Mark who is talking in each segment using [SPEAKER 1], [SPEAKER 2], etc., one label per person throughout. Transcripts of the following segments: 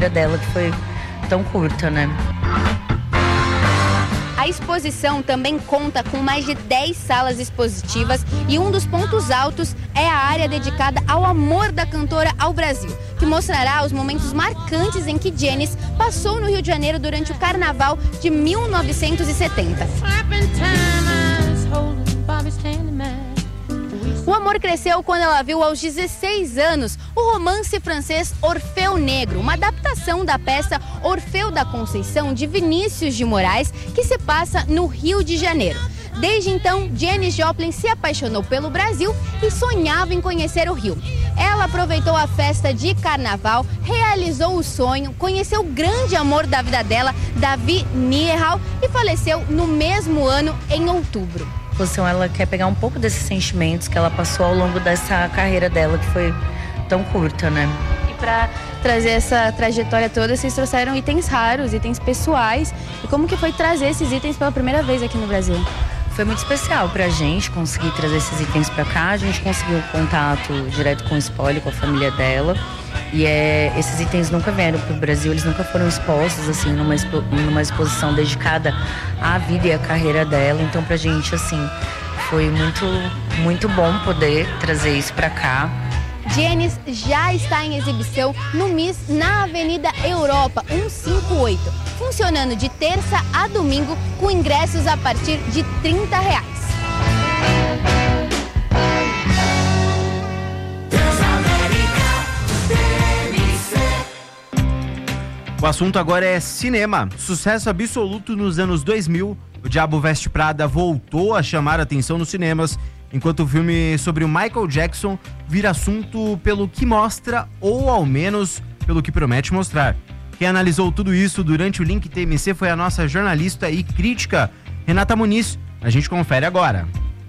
[SPEAKER 1] dela, que foi tão curta, né?
[SPEAKER 2] A exposição também conta com mais de 10 salas expositivas e um dos pontos altos é a área dedicada ao amor da cantora ao Brasil, que mostrará os momentos marcantes em que Janis passou no Rio de Janeiro durante o Carnaval de 1970. O amor cresceu quando ela viu aos 16 anos o romance francês Orfeu Negro, uma adaptação da peça Orfeu da Conceição de Vinícius de Moraes, que se passa no Rio de Janeiro. Desde então, Janis Joplin se apaixonou pelo Brasil e sonhava em conhecer o Rio. Ela aproveitou a festa de carnaval, realizou o sonho, conheceu o grande amor da vida dela, Davi Nierhal, e faleceu no mesmo ano, em outubro.
[SPEAKER 1] Ela quer pegar um pouco desses sentimentos que ela passou ao longo dessa carreira dela, que foi tão curta, né?
[SPEAKER 2] E para trazer essa trajetória toda, vocês trouxeram itens raros, itens pessoais. E como que foi trazer esses itens pela primeira vez aqui no Brasil?
[SPEAKER 1] Foi muito especial pra gente conseguir trazer esses itens pra cá. A gente conseguiu contato direto com o Spoiler, com a família dela. E esses itens nunca vieram pro Brasil, eles nunca foram expostos, assim, numa exposição dedicada à vida e à carreira dela. Então, pra gente, assim, foi muito, muito bom poder trazer isso pra cá.
[SPEAKER 2] Janis já está em exibição no MIS na Avenida Europa 158, funcionando de terça a domingo com ingressos a partir de R$30.
[SPEAKER 3] O assunto agora é cinema. Sucesso absoluto nos anos 2000, O Diabo Veste Prada voltou a chamar a atenção nos cinemas, enquanto o filme sobre o Michael Jackson vira assunto pelo que mostra, ou ao menos pelo que promete mostrar. Quem analisou tudo isso durante o Link TMC foi a nossa jornalista e crítica, Renata Muniz. A gente confere agora.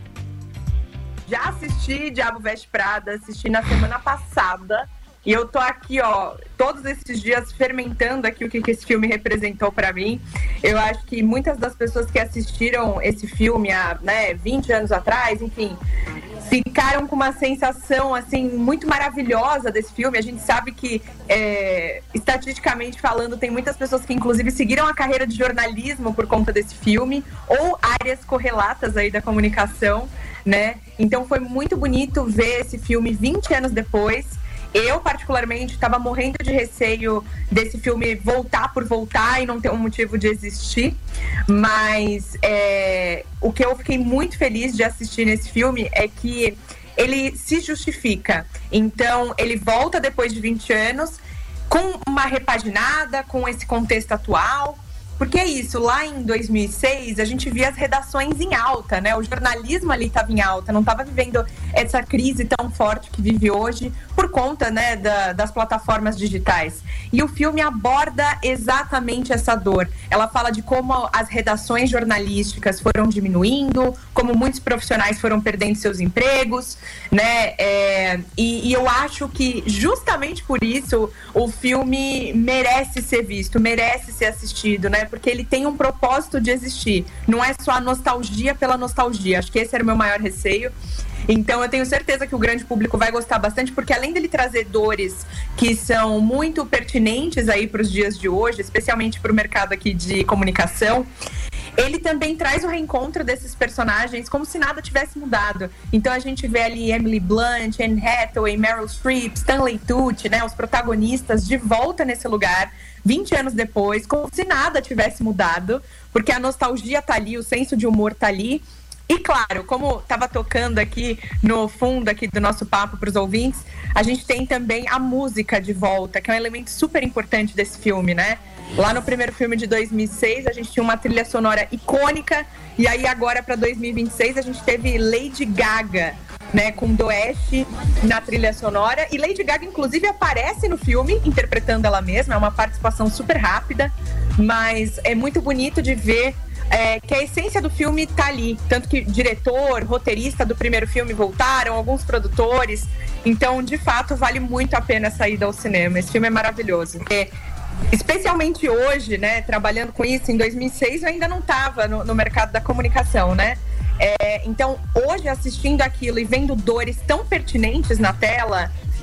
[SPEAKER 4] Já assisti Diabo Veste Prada, assisti na semana passada. E eu tô aqui, todos esses dias fermentando aqui o que esse filme representou pra mim. Eu acho que muitas das pessoas que assistiram esse filme há 20 anos atrás, enfim, ficaram com uma sensação, assim, muito maravilhosa desse filme. A gente sabe que, estatisticamente falando, tem muitas pessoas que, inclusive, seguiram a carreira de jornalismo por conta desse filme, ou áreas correlatas aí da comunicação, né? Então foi muito bonito ver esse filme 20 anos depois. Eu, particularmente, estava morrendo de receio desse filme voltar por voltar e não ter um motivo de existir. Mas o que eu fiquei muito feliz de assistir nesse filme é que ele se justifica. Então, ele volta depois de 20 anos com uma repaginada, com esse contexto atual. Porque é isso, lá em 2006 a gente via as redações em alta, né? O jornalismo ali estava em alta, não estava vivendo essa crise tão forte que vive hoje por conta, né, das plataformas digitais. E o filme aborda exatamente essa dor. Ela fala de como as redações jornalísticas foram diminuindo, como muitos profissionais foram perdendo seus empregos, né? E eu acho que justamente por isso o filme merece ser visto, merece ser assistido, né? Porque ele tem um propósito de existir. Não é só a nostalgia pela nostalgia. Acho que esse era o meu maior receio. Então eu tenho certeza que o grande público vai gostar bastante, porque além dele trazer dores que são muito pertinentes aí para os dias de hoje, especialmente para o mercado aqui de comunicação, ele também traz o reencontro desses personagens como se nada tivesse mudado. Então a gente vê ali Emily Blunt, Anne Hathaway, Meryl Streep, Stanley Tucci, né, os protagonistas de volta nesse lugar 20 anos depois, como se nada tivesse mudado, porque a nostalgia tá ali, o senso de humor tá ali. E claro, como estava tocando aqui no fundo aqui do nosso papo para os ouvintes, a gente tem também a música de volta, que é um elemento super importante desse filme, né? Lá no primeiro filme de 2006, a gente tinha uma trilha sonora icônica, e aí agora para 2026 a gente teve Lady Gaga, né, com Doeste na trilha sonora, e Lady Gaga inclusive aparece no filme interpretando ela mesma, é uma participação super rápida, mas é muito bonito de ver que a essência do filme tá ali, tanto que diretor, roteirista do primeiro filme voltaram, alguns produtores, então de fato vale muito a pena essa ida ao cinema. Esse filme é maravilhoso, especialmente hoje, né, trabalhando com isso. Em 2006 eu ainda não estava no mercado da comunicação, né? Então hoje, assistindo aquilo e vendo dores tão pertinentes na tela,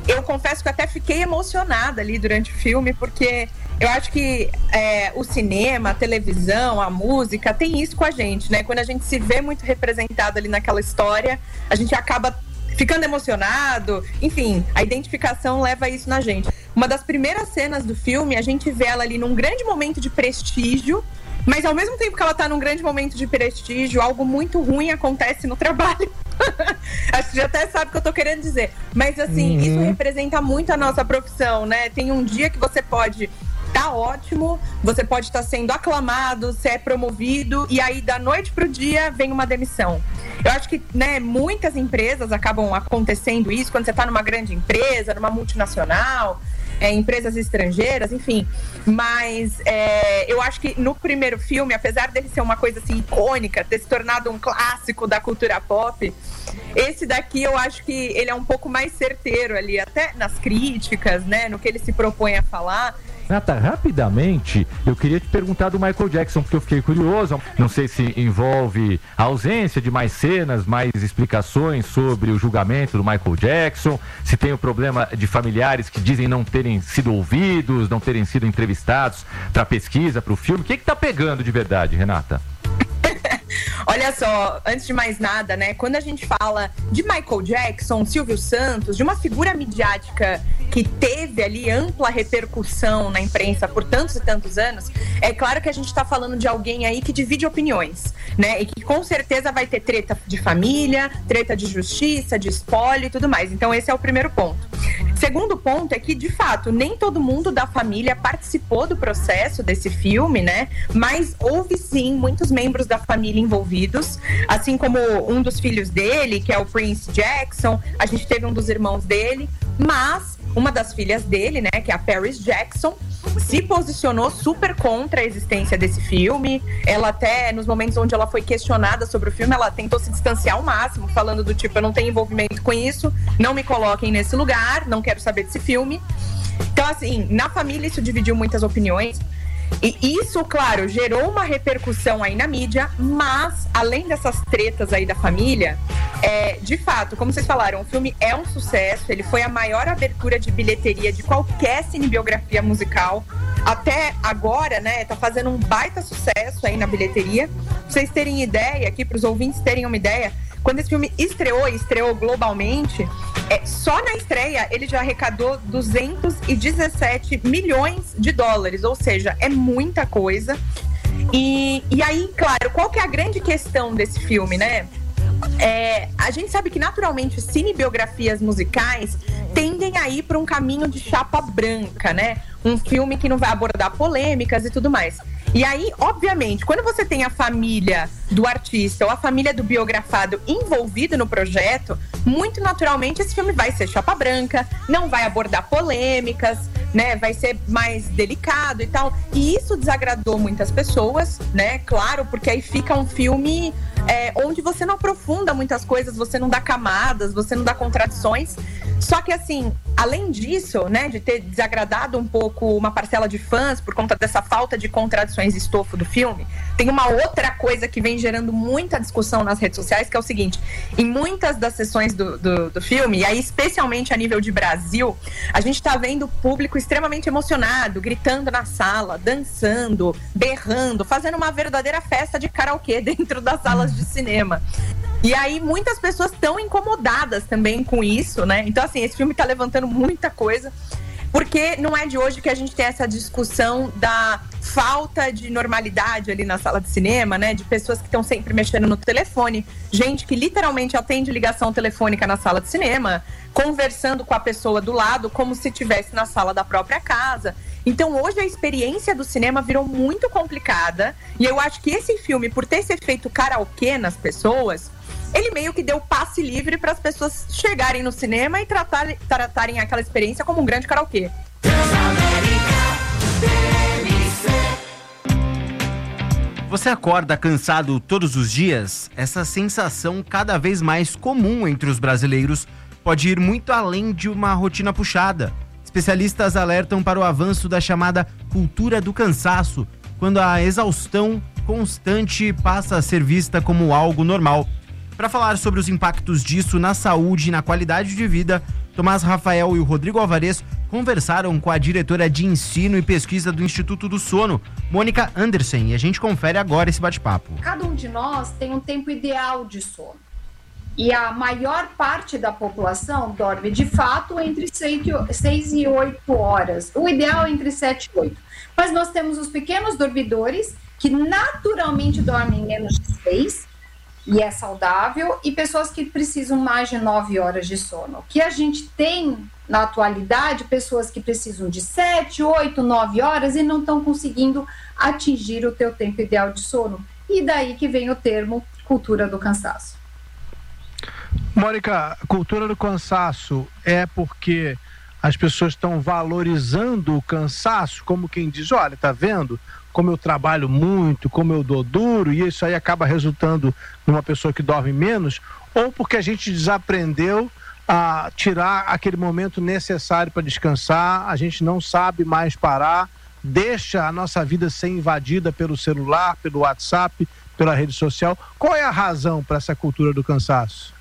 [SPEAKER 4] eu confesso que até fiquei emocionada ali durante o filme, porque eu acho que o cinema, a televisão, a música, tem isso com a gente, né? Quando a gente se vê muito representado ali naquela história, a gente acaba ficando emocionado, enfim, a identificação leva isso na gente. Uma das primeiras cenas do filme, a gente vê ela ali num grande momento de prestígio, mas ao mesmo tempo que ela tá num grande momento de prestígio, algo muito ruim acontece no trabalho. Acho que já até sabe o que eu tô querendo dizer. Mas assim, isso representa muito a nossa profissão, né? Tem um dia que você pode tá ótimo, você pode estar sendo aclamado, você é promovido, e aí da noite pro dia vem uma demissão. Eu acho que, né, muitas empresas acabam acontecendo isso quando você tá numa grande empresa, numa multinacional, empresas estrangeiras, enfim. Mas eu acho que no primeiro filme, apesar dele ser uma coisa assim icônica, ter se tornado um clássico da cultura pop, esse daqui eu acho que ele é um pouco mais certeiro ali, até nas críticas, né, no que ele se propõe a falar.
[SPEAKER 5] Renata, rapidamente, eu queria te perguntar do Michael Jackson, porque eu fiquei curioso. Não sei se envolve a ausência de mais cenas, mais explicações sobre o julgamento do Michael Jackson, se tem o problema de familiares que dizem não terem sido ouvidos, não terem sido entrevistados para pesquisa, para o filme. O que tá pegando de verdade, Renata?
[SPEAKER 4] Olha só, antes de mais nada, né, quando a gente fala de Michael Jackson, Silvio Santos, de uma figura midiática que teve ali ampla repercussão na imprensa por tantos e tantos anos, é claro que a gente está falando de alguém aí que divide opiniões, né, e que com certeza vai ter treta de família, treta de justiça, de espólio e tudo mais. Então esse é o primeiro ponto. Segundo ponto é que, de fato, nem todo mundo da família participou do processo desse filme, né? Mas houve, sim, muitos membros da família envolvidos, assim como um dos filhos dele, que é o Prince Jackson, a gente teve um dos irmãos dele, mas uma das filhas dele, né, que é a Paris Jackson, se posicionou super contra a existência desse filme. Ela até, nos momentos onde ela foi questionada sobre o filme, ela tentou se distanciar ao máximo, falando do tipo, eu não tenho envolvimento com isso, não me coloquem nesse lugar, não quero saber desse filme. Então, assim, na família isso dividiu muitas opiniões. E isso, claro, gerou uma repercussão aí na mídia, mas, além dessas tretas aí da família, de fato, como vocês falaram, o filme é um sucesso, ele foi a maior abertura de bilheteria de qualquer cinebiografia musical. Até agora, né, tá fazendo um baita sucesso aí na bilheteria. Pra vocês terem ideia, aqui pros ouvintes terem uma ideia, quando esse filme estreou globalmente, só na estreia ele já arrecadou 217 milhões de dólares, ou seja, é muita coisa. E aí, claro, qual que é a grande questão desse filme, né? A gente sabe que naturalmente cinebiografias musicais tendem a ir para um caminho de chapa branca, né? Um filme que não vai abordar polêmicas e tudo mais. E aí, obviamente, quando você tem a família do artista ou a família do biografado envolvido no projeto, muito naturalmente esse filme vai ser chapa branca, não vai abordar polêmicas, né? Vai ser mais delicado e tal. E isso desagradou muitas pessoas, né? Claro, porque aí fica um filme onde você não aprofunda muitas coisas, você não dá camadas, você não dá contradições. Só que, assim, além disso, né, de ter desagradado um pouco uma parcela de fãs por conta dessa falta de contradições e estofo do filme, tem uma outra coisa que vem gerando muita discussão nas redes sociais, que é o seguinte: em muitas das sessões do filme, e aí especialmente a nível de Brasil, a gente tá vendo o público extremamente emocionado, gritando na sala, dançando, berrando, fazendo uma verdadeira festa de karaokê dentro das salas de cinema. E aí muitas pessoas estão incomodadas também com isso, né? Então, assim, esse filme tá levantando muita coisa, porque não é de hoje que a gente tem essa discussão da falta de normalidade ali na sala de cinema, né? De pessoas que estão sempre mexendo no telefone, gente que literalmente atende ligação telefônica na sala de cinema, conversando com a pessoa do lado como se estivesse na sala da própria casa. Então hoje a experiência do cinema virou muito complicada, e eu acho que esse filme, por ter esse efeito karaokê nas pessoas, ele meio que deu passe livre para as pessoas chegarem no cinema e tratarem aquela experiência como um grande karaokê.
[SPEAKER 3] Você acorda cansado todos os dias? Essa sensação cada vez mais comum entre os brasileiros pode ir muito além de uma rotina puxada. Especialistas alertam para o avanço da chamada cultura do cansaço, quando a exaustão constante passa a ser vista como algo normal. Para falar sobre os impactos disso na saúde e na qualidade de vida, Tomás Rafael e o Rodrigo Alvarez conversaram com a diretora de ensino e pesquisa do Instituto do Sono, Mônica Anderson, e a gente confere agora esse bate-papo.
[SPEAKER 6] Cada um de nós tem um tempo ideal de sono. E a maior parte da população dorme, de fato, entre 6 e 8 horas. O ideal é entre 7 e 8. Mas nós temos os pequenos dormidores, que naturalmente dormem menos de 6, e é saudável, e pessoas que precisam mais de 9 horas de sono. O que a gente tem, na atualidade, pessoas que precisam de 7, 8, 9 horas e não estão conseguindo atingir o teu tempo ideal de sono. E daí que vem o termo cultura do cansaço.
[SPEAKER 7] Mônica, cultura do cansaço é porque as pessoas estão valorizando o cansaço, como quem diz, olha, tá vendo como eu trabalho muito, como eu dou duro, e isso aí acaba resultando numa pessoa que dorme menos, ou porque a gente desaprendeu a tirar aquele momento necessário para descansar, a gente não sabe mais parar, deixa a nossa vida ser invadida pelo celular, pelo WhatsApp, pela rede social. Qual é a razão para essa cultura do cansaço?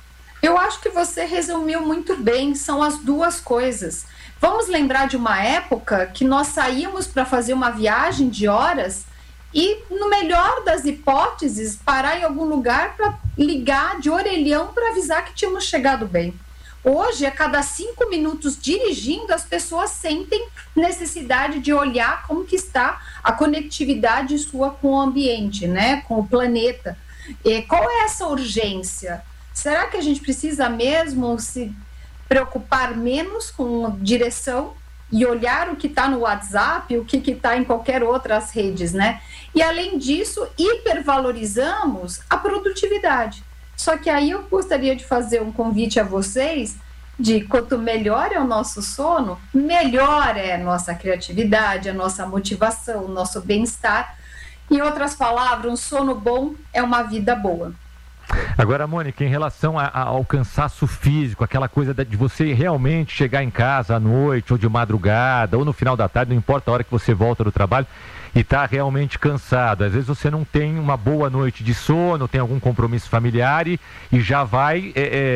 [SPEAKER 6] Eu acho que você resumiu muito bem, são as duas coisas. Vamos lembrar de uma época que nós saímos para fazer uma viagem de horas e, no melhor das hipóteses, parar em algum lugar para ligar de orelhão para avisar que tínhamos chegado bem. Hoje, a cada 5 minutos dirigindo, as pessoas sentem necessidade de olhar como que está a conectividade sua com o ambiente, né? Com o planeta. E qual é essa urgência? Será que a gente precisa mesmo se preocupar menos com direção e olhar o que está no WhatsApp, o que está em qualquer outras redes, né? E além disso, hipervalorizamos a produtividade. Só que aí eu gostaria de fazer um convite a vocês de quanto melhor é o nosso sono, melhor é a nossa criatividade, a nossa motivação, o nosso bem-estar. Em outras palavras, um sono bom é uma vida boa.
[SPEAKER 5] Agora, Mônica, em relação ao cansaço físico, aquela coisa de você realmente chegar em casa à noite, ou de madrugada, ou no final da tarde, não importa a hora que você volta do trabalho, e está realmente cansado. Às vezes você não tem uma boa noite de sono, tem algum compromisso familiar e já vai,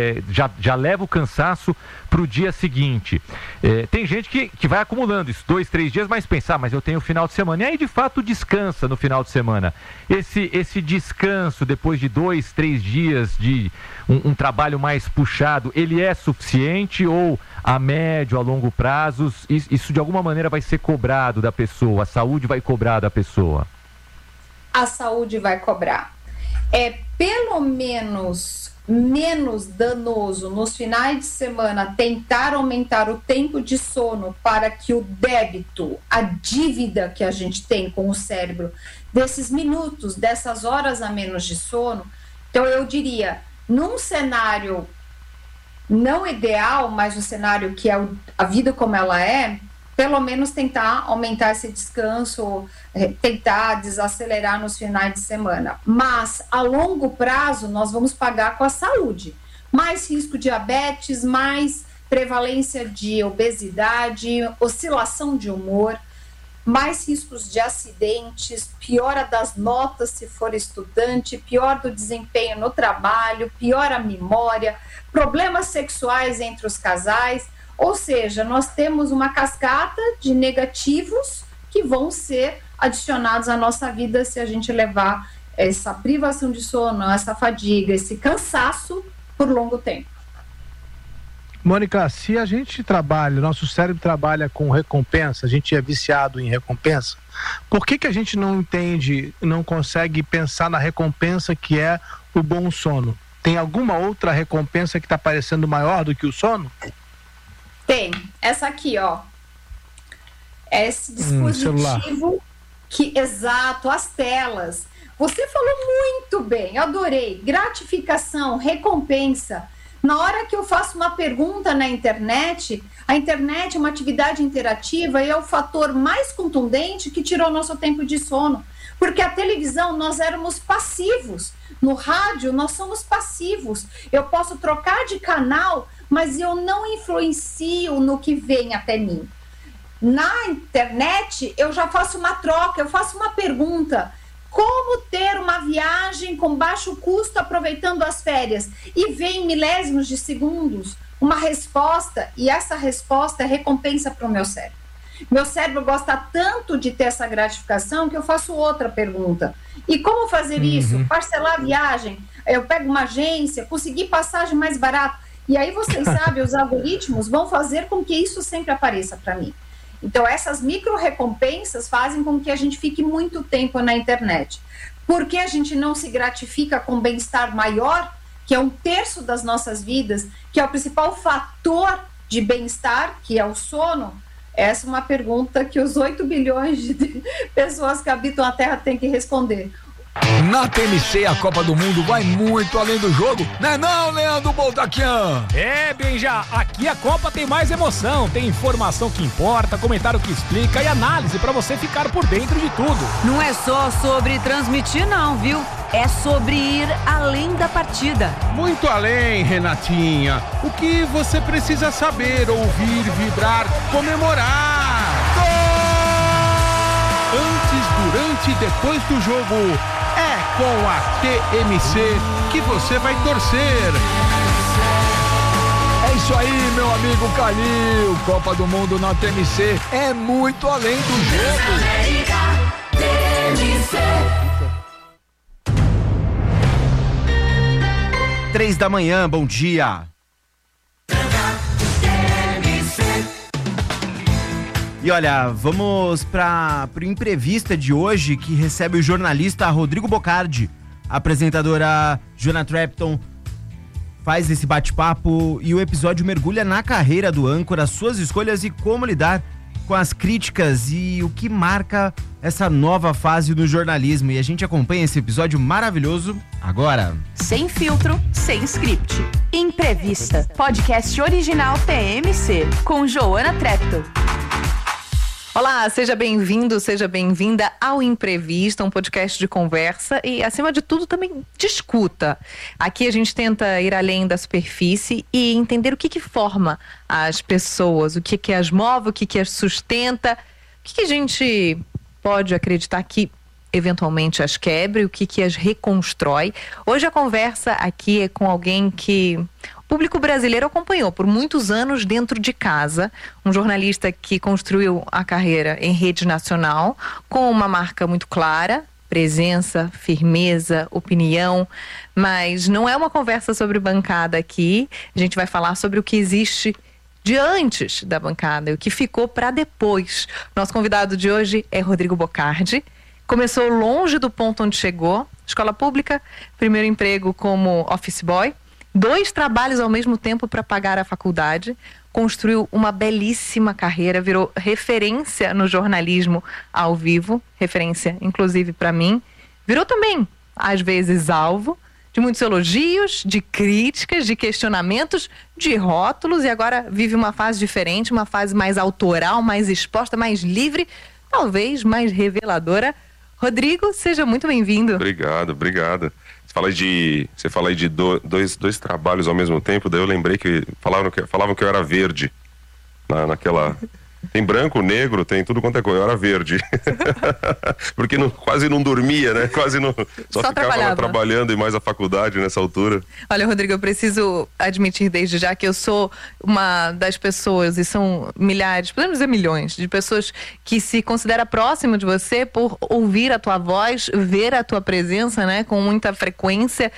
[SPEAKER 5] já leva o cansaço para o dia seguinte. Tem gente que vai acumulando isso, 2, 3 dias, mas pensar, mas eu tenho o final de semana. E aí, de fato, descansa no final de semana. Esse descanso, depois de 2, 3 dias de um trabalho mais puxado, ele é suficiente ou a médio, a longo prazo, isso de alguma maneira vai ser cobrado da pessoa, a saúde vai cobrar da pessoa?
[SPEAKER 6] A saúde vai cobrar. É pelo menos danoso nos finais de semana tentar aumentar o tempo de sono para que o débito, a dívida que a gente tem com o cérebro, desses minutos, dessas horas a menos de sono. Então eu diria, num cenário não ideal, mas o cenário que é a vida como ela é, pelo menos tentar aumentar esse descanso, tentar desacelerar nos finais de semana. Mas, a longo prazo, nós vamos pagar com a saúde. Mais risco de diabetes, mais prevalência de obesidade, oscilação de humor, mais riscos de acidentes, piora das notas se for estudante, pior do desempenho no trabalho, pior a memória, problemas sexuais entre os casais. Ou seja, nós temos uma cascata de negativos que vão ser adicionados à nossa vida se a gente levar essa privação de sono, essa fadiga, esse cansaço por longo tempo.
[SPEAKER 7] Mônica, se a gente trabalha, nosso cérebro trabalha com recompensa, a gente é viciado em recompensa, por que a gente não entende, não consegue pensar na recompensa que é o bom sono? Tem alguma outra recompensa que está parecendo maior do que o sono?
[SPEAKER 6] Tem. Essa aqui, ó. Esse dispositivo que, exato, as telas. Você falou muito bem, adorei. Gratificação, recompensa. Na hora que eu faço uma pergunta na internet, a internet é uma atividade interativa e é o fator mais contundente que tirou nosso tempo de sono. Porque a televisão, nós éramos passivos. No rádio, nós somos passivos. Eu posso trocar de canal, mas eu não influencio no que vem até mim. Na internet, eu já faço uma troca, eu faço uma pergunta. Como ter uma viagem com baixo custo aproveitando as férias? E vem milésimos de segundos uma resposta, e essa resposta é recompensa para o meu cérebro. Meu cérebro gosta tanto de ter essa gratificação que eu faço outra pergunta. E como fazer isso? Parcelar a viagem? Eu pego uma agência, conseguir passagem mais barata. E aí vocês sabem, os algoritmos vão fazer com que isso sempre apareça para mim. Então essas micro-recompensas fazem com que a gente fique muito tempo na internet. Por que a gente não se gratifica com bem-estar maior, que é 1/3 das nossas vidas, que é o principal fator de bem-estar, que é o sono? Essa é uma pergunta que os 8 bilhões de pessoas que habitam a Terra têm que responder.
[SPEAKER 8] Na TMC, a Copa do Mundo vai muito além do jogo, né não, Leandro Boldaquian?
[SPEAKER 9] É, Benja, aqui a Copa tem mais emoção, tem informação que importa, comentário que explica e análise pra você ficar por dentro de tudo.
[SPEAKER 10] Não é só sobre transmitir não, viu? É sobre ir além da partida.
[SPEAKER 11] Muito além, Renatinha. O que você precisa saber, ouvir, vibrar, comemorar. Gol! Antes, durante e depois do jogo, é com a TMC que você vai torcer.
[SPEAKER 8] É isso aí, meu amigo Calil. Copa do Mundo na TMC é muito além do jogo.
[SPEAKER 3] 3 da manhã, bom dia. E olha, vamos para o Imprevista de hoje, que recebe o jornalista Rodrigo Bocardi. A apresentadora Joana Trepton faz esse bate-papo e o episódio mergulha na carreira do âncora, suas escolhas e como lidar com as críticas e o que marca essa nova fase do jornalismo. E a gente acompanha esse episódio maravilhoso agora.
[SPEAKER 12] Sem filtro, sem script. Imprevista, podcast original TMC, com Joana Trepton.
[SPEAKER 13] Olá, seja bem-vindo, seja bem-vinda ao Imprevista, um podcast de conversa e, acima de tudo, também de escuta. Aqui a gente tenta ir além da superfície e entender o que forma as pessoas, o que as move, o que as sustenta, o que a gente pode acreditar que eventualmente as quebre, o que as reconstrói. Hoje a conversa aqui é com alguém que o público brasileiro acompanhou por muitos anos dentro de casa, um jornalista que construiu a carreira em rede nacional, com uma marca muito clara, presença, firmeza, opinião, mas não é uma conversa sobre bancada aqui, a gente vai falar sobre o que existe de antes da bancada, o que ficou para depois. Nosso convidado de hoje é Rodrigo Bocardi, começou longe do ponto onde chegou, escola pública, primeiro emprego como office boy, 2 trabalhos ao mesmo tempo para pagar a faculdade, construiu uma belíssima carreira, virou referência no jornalismo ao vivo, referência inclusive para mim, virou também, às vezes, alvo de muitos elogios, de críticas, de questionamentos, de rótulos e agora vive uma fase diferente, uma fase mais autoral, mais exposta, mais livre, talvez mais reveladora. Rodrigo, seja muito bem-vindo.
[SPEAKER 14] Obrigado. Você fala aí de dois trabalhos ao mesmo tempo, daí eu lembrei que falavam que eu era verde naquela... Tem branco, negro, tem tudo quanto é coisa, eu era verde. Porque quase não dormia, né? Só ficava lá trabalhando e mais a faculdade nessa altura.
[SPEAKER 13] Olha, Rodrigo, eu preciso admitir desde já que eu sou uma das pessoas, e são milhares, podemos dizer milhões, de pessoas que se considera próximo de você por ouvir a tua voz, ver a tua presença, né? Com muita frequência,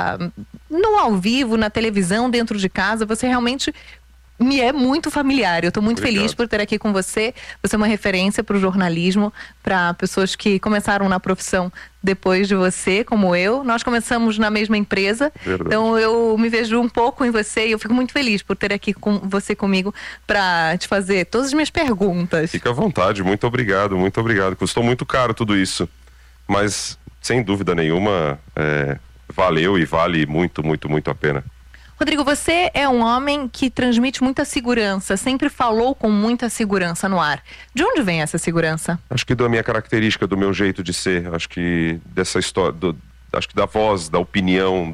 [SPEAKER 13] no ao vivo, na televisão, dentro de casa, você realmente... me é muito familiar, eu estou muito feliz por ter aqui com você. Você é uma referência para o jornalismo, para pessoas que começaram na profissão depois de você, como eu. Nós começamos na mesma empresa, então eu me vejo um pouco em você e eu fico muito feliz por ter aqui com você comigo para te fazer todas as minhas perguntas.
[SPEAKER 14] Fica à vontade, muito obrigado. Custou muito caro tudo isso, mas sem dúvida nenhuma valeu e vale muito, muito, muito a pena.
[SPEAKER 13] Rodrigo, você é um homem que transmite muita segurança, sempre falou com muita segurança no ar. De onde vem essa segurança?
[SPEAKER 14] Acho que da minha característica, do meu jeito de ser, acho que dessa história, acho que da voz, da opinião,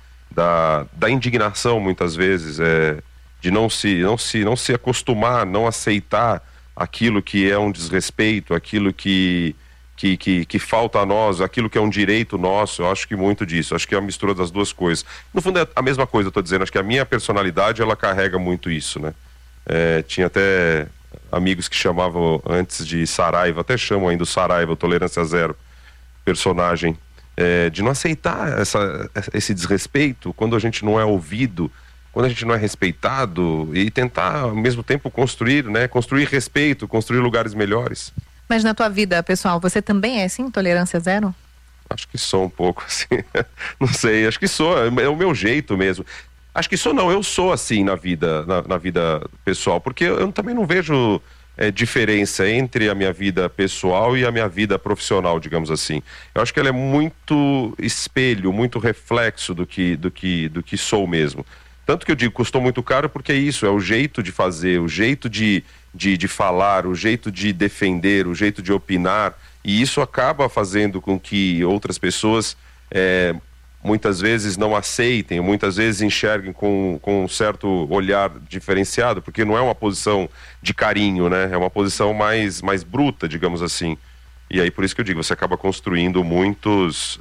[SPEAKER 14] da indignação muitas vezes, de não se acostumar, não aceitar aquilo que é um desrespeito, aquilo que que falta a nós, aquilo que é um direito nosso. Eu acho que muito disso, acho que é a mistura das duas coisas. No fundo é a mesma coisa, eu tô dizendo, acho que a minha personalidade, ela carrega muito isso, né? Tinha até amigos que chamavam antes de Saraiva, até chamam ainda o Saraiva, o Tolerância Zero, personagem, de não aceitar esse desrespeito quando a gente não é ouvido, quando a gente não é respeitado, e tentar ao mesmo tempo construir, né? Construir respeito, construir lugares melhores.
[SPEAKER 13] Mas na tua vida, pessoal, você também é assim, tolerância zero?
[SPEAKER 14] Acho que sou um pouco assim, não sei, acho que sou, é o meu jeito mesmo. Acho que sou não, eu sou assim na vida pessoal, porque eu também não vejo diferença entre a minha vida pessoal e a minha vida profissional, digamos assim. Eu acho que ela é muito espelho, muito reflexo do que sou mesmo. Tanto que eu digo, custou muito caro porque é isso, é o jeito de fazer, o jeito de falar, o jeito de defender, o jeito de opinar, e isso acaba fazendo com que outras pessoas muitas vezes não aceitem, muitas vezes enxerguem com um certo olhar diferenciado, porque não é uma posição de carinho, né? É uma posição mais bruta, digamos assim. E aí por isso que eu digo, você acaba construindo muitos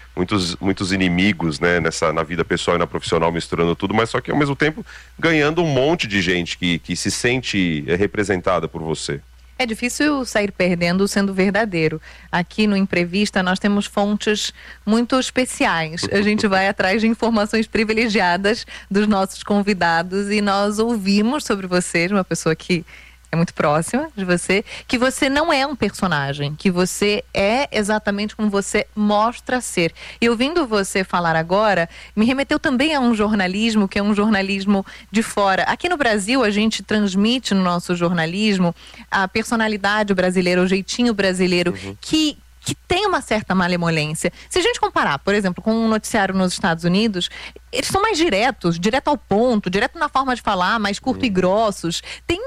[SPEAKER 14] inimigos, né, na vida pessoal e na profissional, misturando tudo, mas só que ao mesmo tempo ganhando um monte de gente que se sente representada por você.
[SPEAKER 13] É difícil sair perdendo sendo verdadeiro. Aqui no Imprevista nós temos fontes muito especiais. A gente vai atrás de informações privilegiadas dos nossos convidados e nós ouvimos sobre você, de uma pessoa que é muito próxima de você, que você não é um personagem, que você é exatamente como você mostra ser. E ouvindo você falar agora, me remeteu também a um jornalismo que é um jornalismo de fora. Aqui no Brasil, a gente transmite no nosso jornalismo a personalidade brasileira, o jeitinho brasileiro, que tem uma certa malemolência. Se a gente comparar, por exemplo, com um noticiário nos Estados Unidos, eles são mais diretos, direto ao ponto, direto na forma de falar, mais curto e grossos. Tem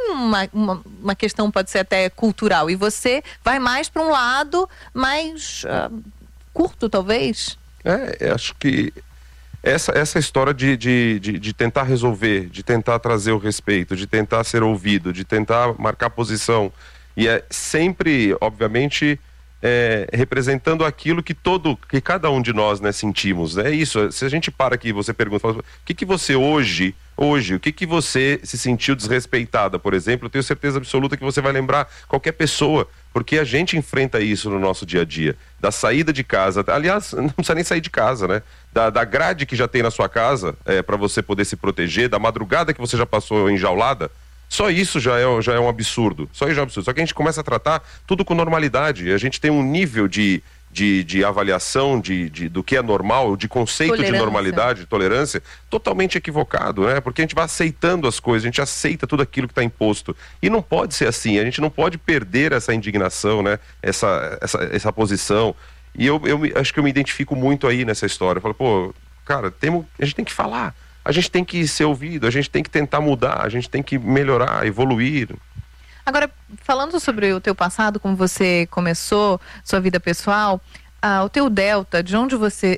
[SPEAKER 13] uma questão, pode ser até cultural, e você vai mais para um lado mais curto, talvez?
[SPEAKER 14] Acho que essa história de tentar resolver, de tentar trazer o respeito, de tentar ser ouvido, de tentar marcar posição, e é sempre, obviamente, representando aquilo que cada um de nós, né, sentimos. É isso, se a gente para aqui e você pergunta, fala, o que você hoje, o que você se sentiu desrespeitada, por exemplo, eu tenho certeza absoluta que você vai lembrar qualquer pessoa, porque a gente enfrenta isso no nosso dia a dia, da saída de casa, aliás, não precisa nem sair de casa, né, da grade que já tem na sua casa, para você poder se proteger, da madrugada que você já passou enjaulada. Só isso já é um absurdo. Só isso já é um absurdo. Só que a gente começa a tratar tudo com normalidade. A gente tem um nível de avaliação do que é normal, de conceito de normalidade, de tolerância, totalmente equivocado, né? Porque a gente vai aceitando as coisas, a gente aceita tudo aquilo que está imposto. E não pode ser assim, a gente não pode perder essa indignação, né? Essa posição. E eu acho que eu me identifico muito aí nessa história. Eu falo, pô, cara, a gente tem que falar. A gente tem que ser ouvido, a gente tem que tentar mudar, a gente tem que melhorar, evoluir.
[SPEAKER 13] Agora, falando sobre o teu passado, como você começou, sua vida pessoal, o teu delta, de onde você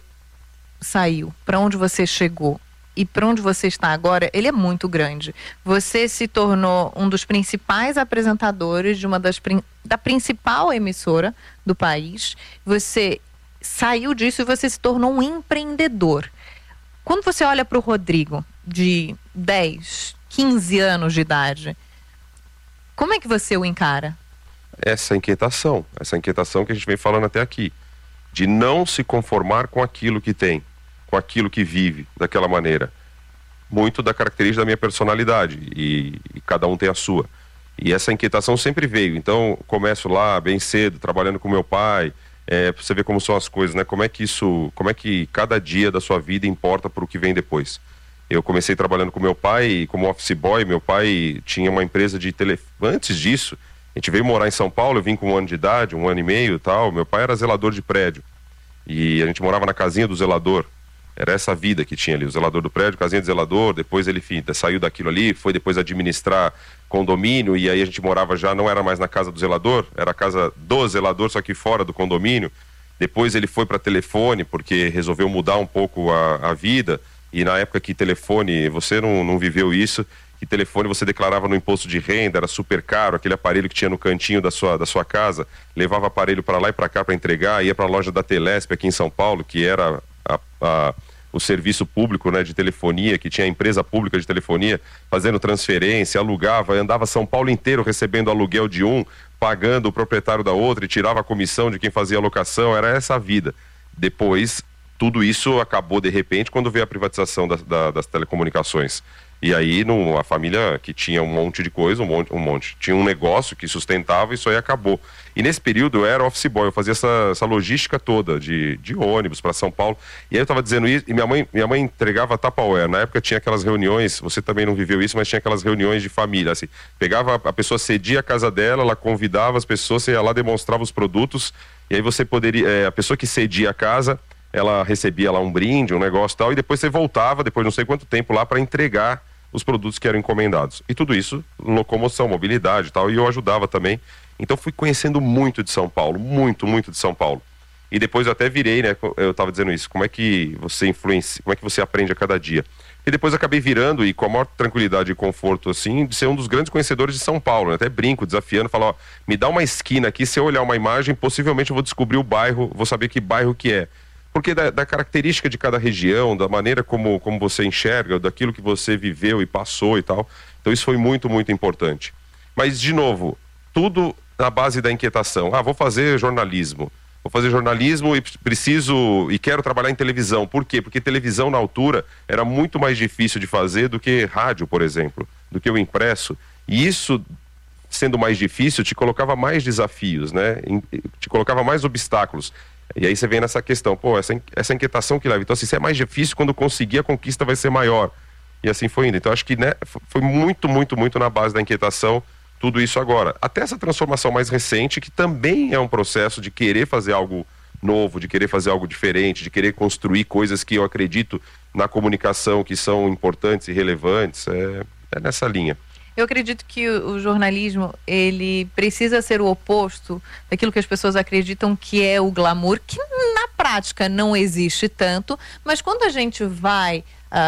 [SPEAKER 13] saiu, para onde você chegou e para onde você está agora, ele é muito grande. Você se tornou um dos principais apresentadores de da principal emissora do país. Você saiu disso e você se tornou um empreendedor. Quando você olha para o Rodrigo, de 10, 15 anos de idade, como é que você o encara?
[SPEAKER 14] Essa inquietação que a gente vem falando até aqui, de não se conformar com aquilo que tem, com aquilo que vive daquela maneira. Muito da característica da minha personalidade, e cada um tem a sua. E essa inquietação sempre veio. Então, começo lá bem cedo, trabalhando com meu pai, pra você ver como são as coisas, né? Como é que cada dia da sua vida importa para o que vem depois. Eu comecei trabalhando com meu pai como office boy. Meu pai tinha uma empresa de telefone. Antes disso, a gente veio morar em São Paulo, eu vim com 1 ano de idade, 1 ano e meio e tal. Meu pai era zelador de prédio. E a gente morava na casinha do zelador. Era essa vida que tinha ali, o zelador do prédio, casinha de zelador. Depois ele, enfim, saiu daquilo ali, foi depois administrar condomínio, e aí a gente morava já, não era mais na casa do zelador, era a casa do zelador, só que fora do condomínio. Depois ele foi para telefone, porque resolveu mudar um pouco a vida, e na época que telefone, você não viveu isso, que telefone você declarava no imposto de renda, era super caro, aquele aparelho que tinha no cantinho da sua casa, levava aparelho para lá e para cá para entregar, ia para a loja da Telesp aqui em São Paulo, que era o serviço público, né, de telefonia, que tinha a empresa pública de telefonia, fazendo transferência, alugava, andava São Paulo inteiro recebendo aluguel de um, pagando o proprietário da outra e tirava a comissão de quem fazia a locação, era essa a vida. Depois, tudo isso acabou de repente quando veio a privatização das telecomunicações. E aí a família que tinha um monte de coisa, um monte, tinha um negócio que sustentava, isso aí acabou. E nesse período eu era office boy, eu fazia essa logística toda de ônibus para São Paulo. E aí eu estava dizendo isso, e minha mãe entregava Tupperware. Na época tinha aquelas reuniões, você também não viveu isso, mas tinha aquelas reuniões de família, assim. Pegava, a pessoa cedia a casa dela, ela convidava as pessoas, você ia lá, demonstrava os produtos, e aí você poderia, a pessoa que cedia a casa, ela recebia lá um brinde, um negócio e tal, e depois você voltava, depois não sei quanto tempo lá, para entregar os produtos que eram encomendados. E tudo isso, locomoção, mobilidade e tal, e eu ajudava também. Então fui conhecendo muito de São Paulo, muito de São Paulo. E depois eu até virei, né, eu estava dizendo isso, como é que você influencia, como é que você aprende a cada dia. E depois acabei virando, e com a maior tranquilidade e conforto, assim, de ser um dos grandes conhecedores de São Paulo, né? Até brinco, desafiando, falo, ó, me dá uma esquina aqui, se eu olhar uma imagem, possivelmente eu vou descobrir o bairro, vou saber que bairro que é. Porque da característica de cada região, da maneira como você enxerga, daquilo que você viveu e passou e tal. Então isso foi muito importante. Mas, de novo, tudo na base da inquietação. Vou fazer jornalismo. Vou fazer jornalismo e quero trabalhar em televisão. Por quê? Porque televisão, na altura, era muito mais difícil de fazer do que rádio, por exemplo, do que o impresso. E isso, sendo mais difícil, te colocava mais desafios, né? Te colocava mais obstáculos. E aí você vem nessa questão, essa inquietação que leva. Então, assim, se é mais difícil, quando conseguir, a conquista vai ser maior. E assim foi indo. Então, acho que, né, foi muito na base da inquietação, tudo isso agora. Até essa transformação mais recente, que também é um processo de querer fazer algo novo, de querer fazer algo diferente, de querer construir coisas que eu acredito na comunicação, que são importantes e relevantes. É nessa linha.
[SPEAKER 13] Eu acredito que o jornalismo, ele precisa ser o oposto daquilo que as pessoas acreditam que é o glamour, que na prática não existe tanto, mas quando a gente vai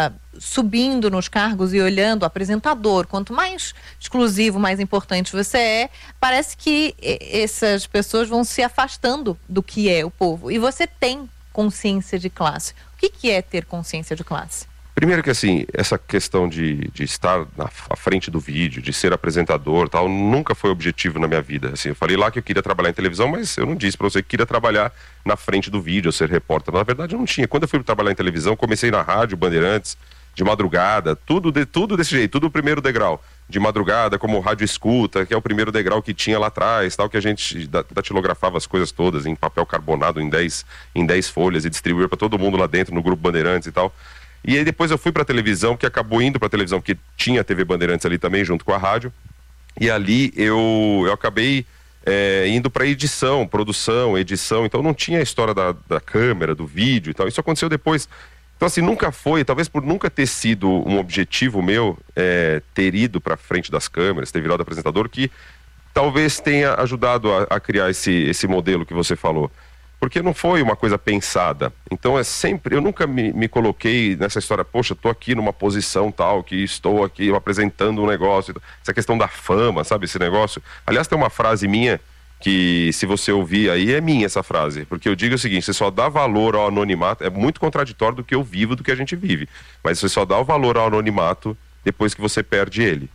[SPEAKER 13] subindo nos cargos e olhando o apresentador, quanto mais exclusivo, mais importante você é, parece que essas pessoas vão se afastando do que é o povo. E você tem consciência de classe. O que é ter consciência de classe?
[SPEAKER 14] Primeiro que, assim, essa questão de estar à frente do vídeo, de ser apresentador, tal, nunca foi objetivo na minha vida. Assim, eu falei lá que eu queria trabalhar em televisão, mas eu não disse pra você que queria trabalhar na frente do vídeo, ser repórter. Na verdade, eu não tinha. Quando eu fui trabalhar em televisão, comecei na rádio, Bandeirantes, de madrugada, tudo desse jeito, tudo o primeiro degrau. De madrugada, como rádio escuta, que é o primeiro degrau que tinha lá atrás, tal, que a gente datilografava as coisas todas em papel carbonado em 10 folhas e distribuía para todo mundo lá dentro, no grupo Bandeirantes e tal. E aí depois eu fui pra televisão, que acabou indo pra televisão, porque tinha a TV Bandeirantes ali também, junto com a rádio. E ali eu acabei indo pra edição, produção, edição. Então não tinha a história da câmera, do vídeo e tal. Isso aconteceu depois. Então, assim, nunca foi, talvez por nunca ter sido um objetivo meu, ter ido pra frente das câmeras, ter virado apresentador, que talvez tenha ajudado a criar esse modelo que você falou. Porque não foi uma coisa pensada. Então eu nunca me coloquei nessa história, poxa, tô aqui numa posição tal, que estou aqui apresentando um negócio. Essa questão da fama, sabe, esse negócio. Aliás, tem uma frase minha, que se você ouvir aí, é minha essa frase. Porque eu digo o seguinte, você só dá valor ao anonimato, é muito contraditório do que eu vivo, do que a gente vive. Mas você só dá o valor ao anonimato depois que você perde ele.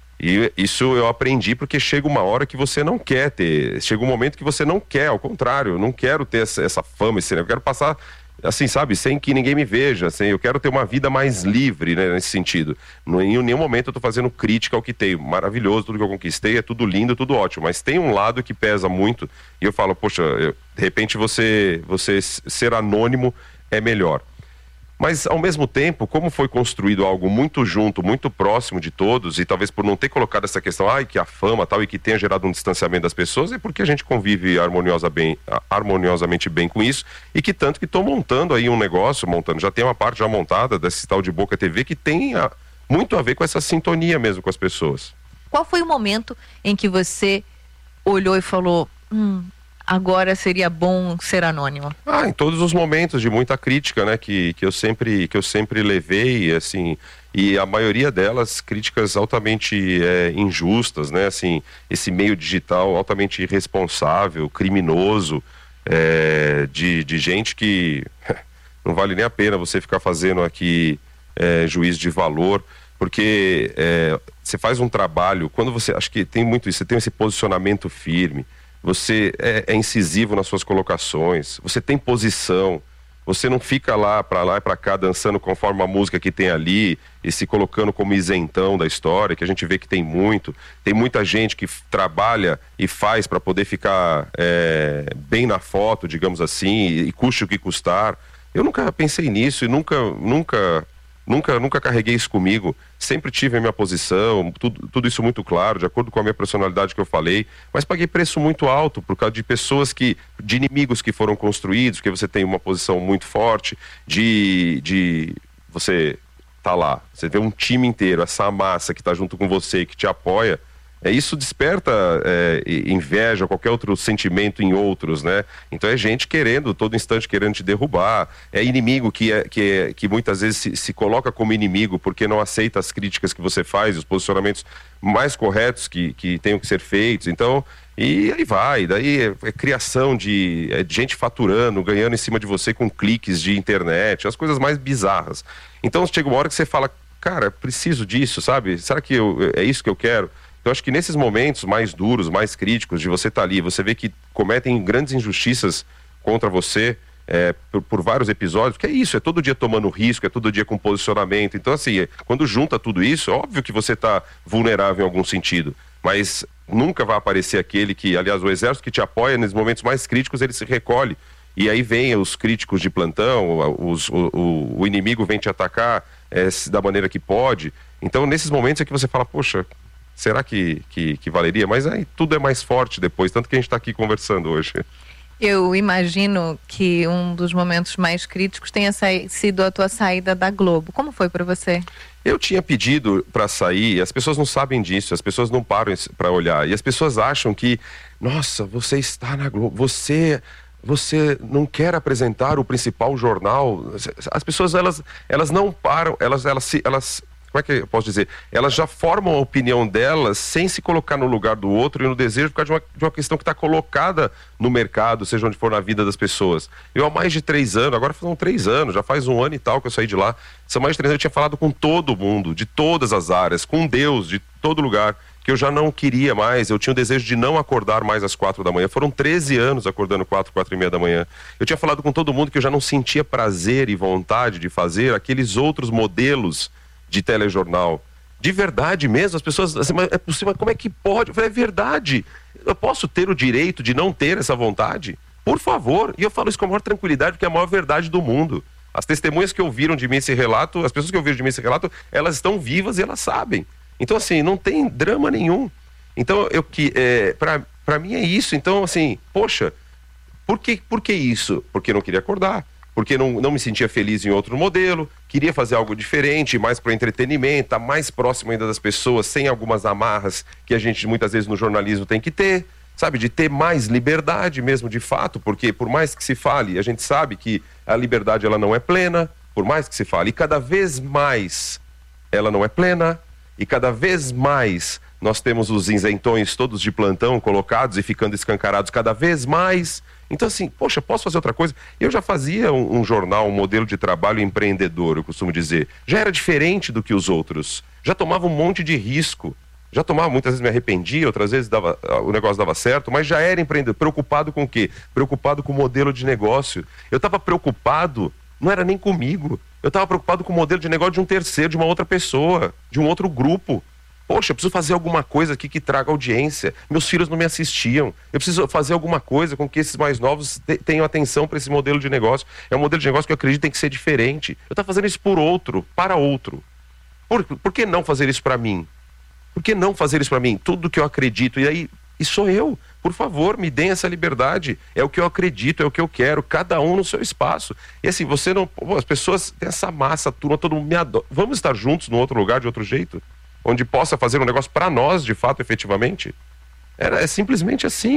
[SPEAKER 14] E isso eu aprendi porque chega uma hora que você não quer ter, chega um momento que você não quer, ao contrário, eu não quero ter essa fama, eu quero passar, assim, sabe, sem que ninguém me veja, assim, eu quero ter uma vida mais livre, né, nesse sentido. Em nenhum momento eu tô fazendo crítica ao que tenho, maravilhoso, tudo que eu conquistei, é tudo lindo, tudo ótimo, mas tem um lado que pesa muito e eu falo, poxa, de repente você ser anônimo é melhor. Mas, ao mesmo tempo, como foi construído algo muito junto, muito próximo de todos, e talvez por não ter colocado essa questão, que a fama tal, e que tenha gerado um distanciamento das pessoas, é porque a gente convive harmoniosamente bem com isso, e que tanto que estou montando aí um negócio, já tem uma parte já montada desse tal de Boca TV, que tem muito a ver com essa sintonia mesmo com as pessoas.
[SPEAKER 13] Qual foi o momento em que você olhou e falou, agora seria bom ser anônimo?
[SPEAKER 14] Em todos os momentos de muita crítica, né, que eu sempre levei, assim, e a maioria delas críticas altamente injustas, né? Assim, esse meio digital altamente irresponsável, criminoso, de gente que não vale nem a pena você ficar fazendo aqui juízo de valor, porque você faz um trabalho, quando você, acho que tem muito isso, você tem esse posicionamento firme, você é incisivo nas suas colocações, você tem posição, você não fica lá e para cá dançando conforme a música que tem ali e se colocando como isentão da história, que a gente vê que tem muita gente que trabalha e faz para poder ficar bem na foto, digamos assim, e custe o que custar. Eu nunca pensei nisso e nunca carreguei isso comigo. Sempre tive a minha posição, tudo isso muito claro, de acordo com a minha personalidade que eu falei, mas paguei preço muito alto por causa de pessoas de inimigos que foram construídos, porque você tem uma posição muito forte, de você tá lá, você vê um time inteiro, essa massa que tá junto com você, que te apoia, isso desperta inveja, qualquer outro sentimento em outros, né? Então é gente querendo, todo instante querendo te derrubar, é inimigo que muitas vezes se coloca como inimigo porque não aceita as críticas que você faz, os posicionamentos mais corretos que tenham que ser feitos. Então, e aí vai, daí é criação de gente faturando, ganhando em cima de você com cliques de internet, as coisas mais bizarras. Então chega uma hora que você fala, cara, preciso disso, sabe? Será que é isso que eu quero? Então acho que nesses momentos mais duros, mais críticos, de você estar ali, você vê que cometem grandes injustiças contra você por vários episódios, que é isso, é todo dia tomando risco, é todo dia com posicionamento. Então assim, quando junta tudo isso, é óbvio que você está vulnerável em algum sentido, mas nunca vai aparecer aquele que, aliás, o exército que te apoia nesses momentos mais críticos, ele se recolhe. E aí vem os críticos de plantão, o inimigo vem te atacar da maneira que pode. Então nesses momentos é que você fala, poxa, será que valeria? Mas aí tudo é mais forte depois, tanto que a gente está aqui conversando hoje.
[SPEAKER 13] Eu imagino que um dos momentos mais críticos tenha sido a tua saída da Globo. Como foi para você?
[SPEAKER 14] Eu tinha pedido para sair, as pessoas não sabem disso, as pessoas não param para olhar. E as pessoas acham que, nossa, você está na Globo, você não quer apresentar o principal jornal. As pessoas, elas não param, elas como é que eu posso dizer? Elas já formam a opinião delas sem se colocar no lugar do outro e no desejo por causa de uma questão que está colocada no mercado, seja onde for na vida das pessoas. Eu há mais de 3 anos, agora são 3 anos, já faz 1 ano e tal que eu saí de lá. São mais de 3 anos, eu tinha falado com todo mundo, de todas as áreas, com Deus, de todo lugar, que eu já não queria mais, eu tinha o desejo de não acordar mais às 4 da manhã. Foram 13 anos acordando 4h30 da manhã. Eu tinha falado com todo mundo que eu já não sentia prazer e vontade de fazer aqueles outros modelos de telejornal. De verdade mesmo, as pessoas assim, mas é possível, como é que pode? Eu falei, é verdade. Eu posso ter o direito de não ter essa vontade? Por favor. E eu falo isso com a maior tranquilidade, porque é a maior verdade do mundo. As testemunhas que ouviram de mim esse relato, as pessoas que ouviram de mim esse relato, elas estão vivas e elas sabem. Então assim, não tem drama nenhum. Então pra mim é isso. Então assim, poxa, por que isso? Porque eu não queria acordar. Porque não me sentia feliz em outro modelo, queria fazer algo diferente, mais para entretenimento, tá mais próximo ainda das pessoas, sem algumas amarras que a gente muitas vezes no jornalismo tem que ter, sabe, de ter mais liberdade mesmo de fato, porque por mais que se fale, a gente sabe que a liberdade ela não é plena, por mais que se fale, e cada vez mais ela não é plena, e cada vez mais nós temos os isentões todos de plantão colocados e ficando escancarados cada vez mais. Então assim, poxa, posso fazer outra coisa? Eu já fazia um jornal, um modelo de trabalho empreendedor, eu costumo dizer. Já era diferente do que os outros. Já tomava um monte de risco. Já tomava, muitas vezes me arrependia, outras vezes o negócio dava certo, mas já era empreendedor. Preocupado com o quê? Preocupado com o modelo de negócio. Eu estava preocupado, não era nem comigo. Eu estava preocupado com o modelo de negócio de um terceiro, de uma outra pessoa, de um outro grupo. Poxa, eu preciso fazer alguma coisa aqui que traga audiência. Meus filhos não me assistiam. Eu preciso fazer alguma coisa com que esses mais novos tenham atenção para esse modelo de negócio. É um modelo de negócio que eu acredito tem que ser diferente. Eu estou fazendo isso por outro, para outro. Por que não fazer isso para mim? Por que não fazer isso para mim? Tudo que eu acredito. E sou eu. Por favor, me deem essa liberdade. É o que eu acredito, é o que eu quero. Cada um no seu espaço. E assim, você não... as pessoas têm essa massa, turma, todo mundo me adora. Vamos estar juntos no outro lugar, de outro jeito? Onde possa fazer um negócio para nós, de fato, efetivamente. É simplesmente assim.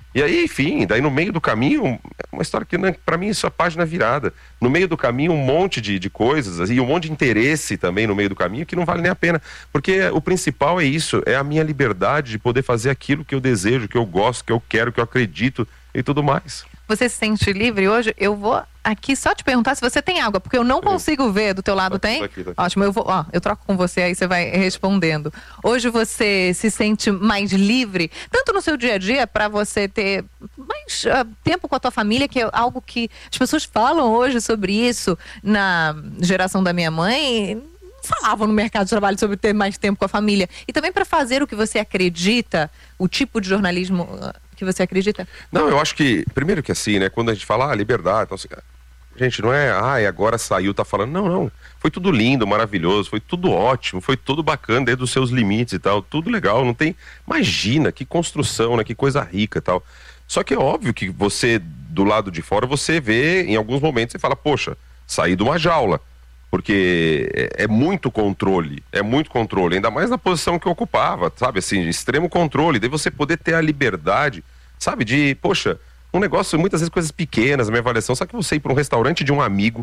[SPEAKER 14] E aí, enfim, daí no meio do caminho, uma história que pra mim isso é a página virada. No meio do caminho, um monte de coisas, e um monte de interesse também no meio do caminho que não vale nem a pena. Porque o principal é isso, é a minha liberdade de poder fazer aquilo que eu desejo, que eu gosto, que eu quero, que eu acredito e tudo mais.
[SPEAKER 13] Você se sente livre hoje? Eu vou aqui só te perguntar se você tem água, porque eu não consigo ver. Do teu lado tem?
[SPEAKER 14] Tá aqui.
[SPEAKER 13] Ótimo, eu troco com você, aí você vai respondendo. Hoje você se sente mais livre, tanto no seu dia a dia, para você ter mais tempo com a tua família, que é algo que as pessoas falam hoje sobre isso. Na geração da minha mãe, falavam no mercado de trabalho sobre ter mais tempo com a família. E também para fazer o que você acredita, o tipo de jornalismo que você acredita?
[SPEAKER 14] Não, eu acho que, primeiro que assim, né, quando a gente fala, liberdade, então, assim, gente, não é, agora saiu, tá falando, não, foi tudo lindo, maravilhoso, foi tudo ótimo, foi tudo bacana dentro dos seus limites e tal, tudo legal, não tem, imagina, que construção, né, que coisa rica e tal. Só que é óbvio que você, do lado de fora, você vê, em alguns momentos, você fala, poxa, saí de uma jaula. Porque é muito controle, ainda mais na posição que eu ocupava, sabe, assim, extremo controle, daí você poder ter a liberdade, sabe, de, poxa, um negócio, muitas vezes coisas pequenas, a minha avaliação, sabe que você ir para um restaurante de um amigo,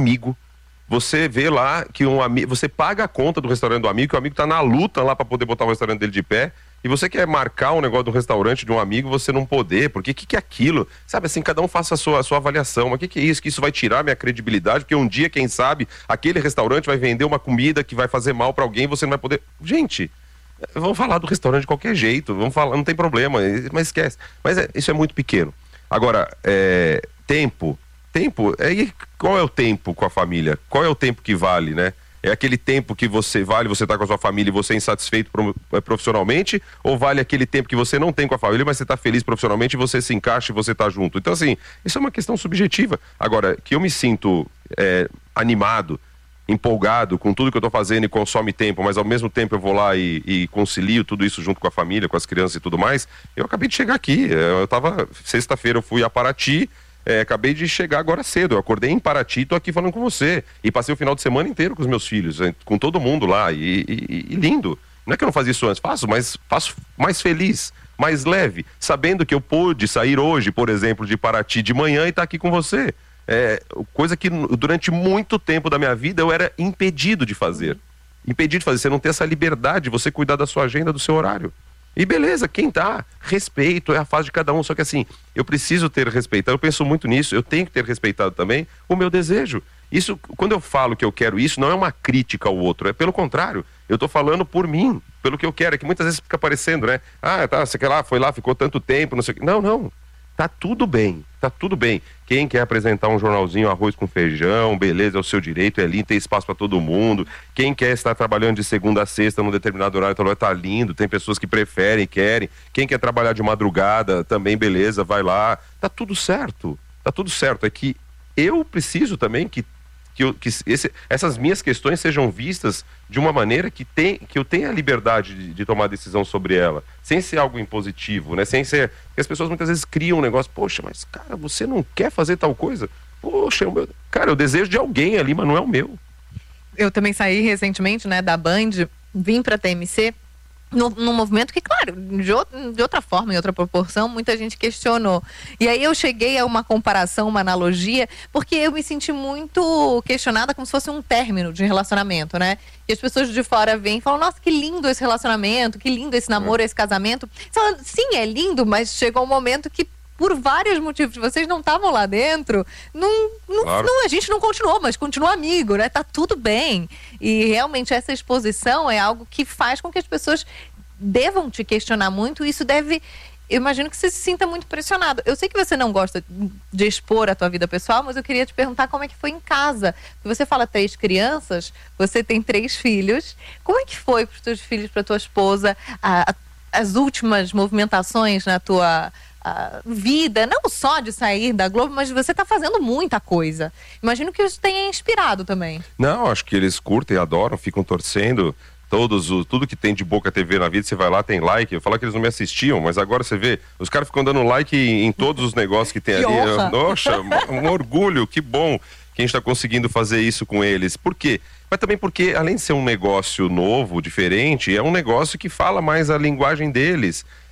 [SPEAKER 14] você vê lá que você paga a conta do restaurante do amigo, que o amigo tá na luta lá para poder botar o restaurante dele de pé, e você quer marcar um negócio do restaurante de um amigo, você não poder, porque o que é aquilo? Sabe assim, cada um faça a sua avaliação, mas o que é isso? Que isso vai tirar minha credibilidade, porque um dia, quem sabe, aquele restaurante vai vender uma comida que vai fazer mal para alguém e você não vai poder... Gente, vamos falar do restaurante de qualquer jeito, vamos falar, não tem problema, mas esquece. Mas isso é muito pequeno. Agora, tempo, qual é o tempo com a família? Qual é o tempo que vale, né? É aquele tempo que você tá com a sua família e você é insatisfeito profissionalmente? Ou vale aquele tempo que você não tem com a família, mas você tá feliz profissionalmente e você se encaixa e você tá junto? Então, assim, isso é uma questão subjetiva. Agora, que eu me sinto animado, empolgado com tudo que eu tô fazendo e consome tempo, mas ao mesmo tempo eu vou lá e concilio tudo isso junto com a família, com as crianças e tudo mais, eu acabei de chegar aqui. Sexta-feira eu fui a Paraty, acabei de chegar agora cedo, eu acordei em Paraty e tô aqui falando com você, e passei o final de semana inteiro com os meus filhos, com todo mundo lá, e lindo. Não é que eu não fazia isso antes, faço mais feliz, mais leve, sabendo que eu pude sair hoje, por exemplo, de Paraty de manhã e estar aqui com você. Coisa que durante muito tempo da minha vida eu era impedido de fazer. Você não ter essa liberdade de você cuidar da sua agenda, do seu horário. E beleza, quem tá, respeito, é a fase de cada um, só que assim, eu preciso ter respeitado, eu penso muito nisso, eu tenho que ter respeitado também o meu desejo. Isso, quando eu falo que eu quero isso, não é uma crítica ao outro, é pelo contrário, eu tô falando por mim, pelo que eu quero, é que muitas vezes fica parecendo, né? Você quer lá, foi lá, ficou tanto tempo, não sei o que. Não. Tá tudo bem. Quem quer apresentar um jornalzinho arroz com feijão, beleza, é o seu direito, é lindo, tem espaço para todo mundo. Quem quer estar trabalhando de segunda a sexta num determinado horário, tá lindo, tem pessoas que preferem, querem. Quem quer trabalhar de madrugada, também beleza, vai lá. Tá tudo certo. É que eu preciso também que essas minhas questões sejam vistas de uma maneira que eu tenha a liberdade de tomar decisão sobre ela, sem ser algo impositivo, né? Sem ser... Porque as pessoas muitas vezes criam um negócio, poxa, mas cara, você não quer fazer tal coisa? Poxa, cara, eu desejo de alguém ali, mas não é o meu.
[SPEAKER 13] Eu também saí recentemente, né, da Band, vim pra TMC, num movimento que, claro, de outra forma, em outra proporção, muita gente questionou. E aí eu cheguei a uma comparação, uma analogia, porque eu me senti muito questionada como se fosse um término de relacionamento, né? E as pessoas de fora vêm e falam, nossa, que lindo esse relacionamento, que lindo esse namoro, esse casamento. Você fala, sim, é lindo, mas chegou um momento que, por vários motivos, vocês não estavam lá dentro, claro. A gente não continuou, mas continua amigo, né? Tá tudo bem. E realmente essa exposição é algo que faz com que as pessoas devam te questionar muito, e isso deve... Eu imagino que você se sinta muito pressionado. Eu sei que você não gosta de expor a tua vida pessoal, mas eu queria te perguntar como é que foi em casa. Você fala 3 crianças, você tem 3 filhos. Como é que foi para os teus filhos, para tua esposa, as últimas movimentações na tua vida, não só de sair da Globo, mas você está fazendo muita coisa. Imagino que isso tenha inspirado também.
[SPEAKER 14] Não, acho que eles curtem, adoram, ficam torcendo. Tudo que tem de Boca TV na vida, você vai lá, tem like. Eu falo que eles não me assistiam, mas agora você vê, os caras ficam dando like em todos os negócios que tem ali. Nossa, um orgulho, que bom que a gente está conseguindo fazer isso com eles. Por quê? Mas também porque, além de ser um negócio novo, diferente, é um negócio que fala mais a linguagem deles.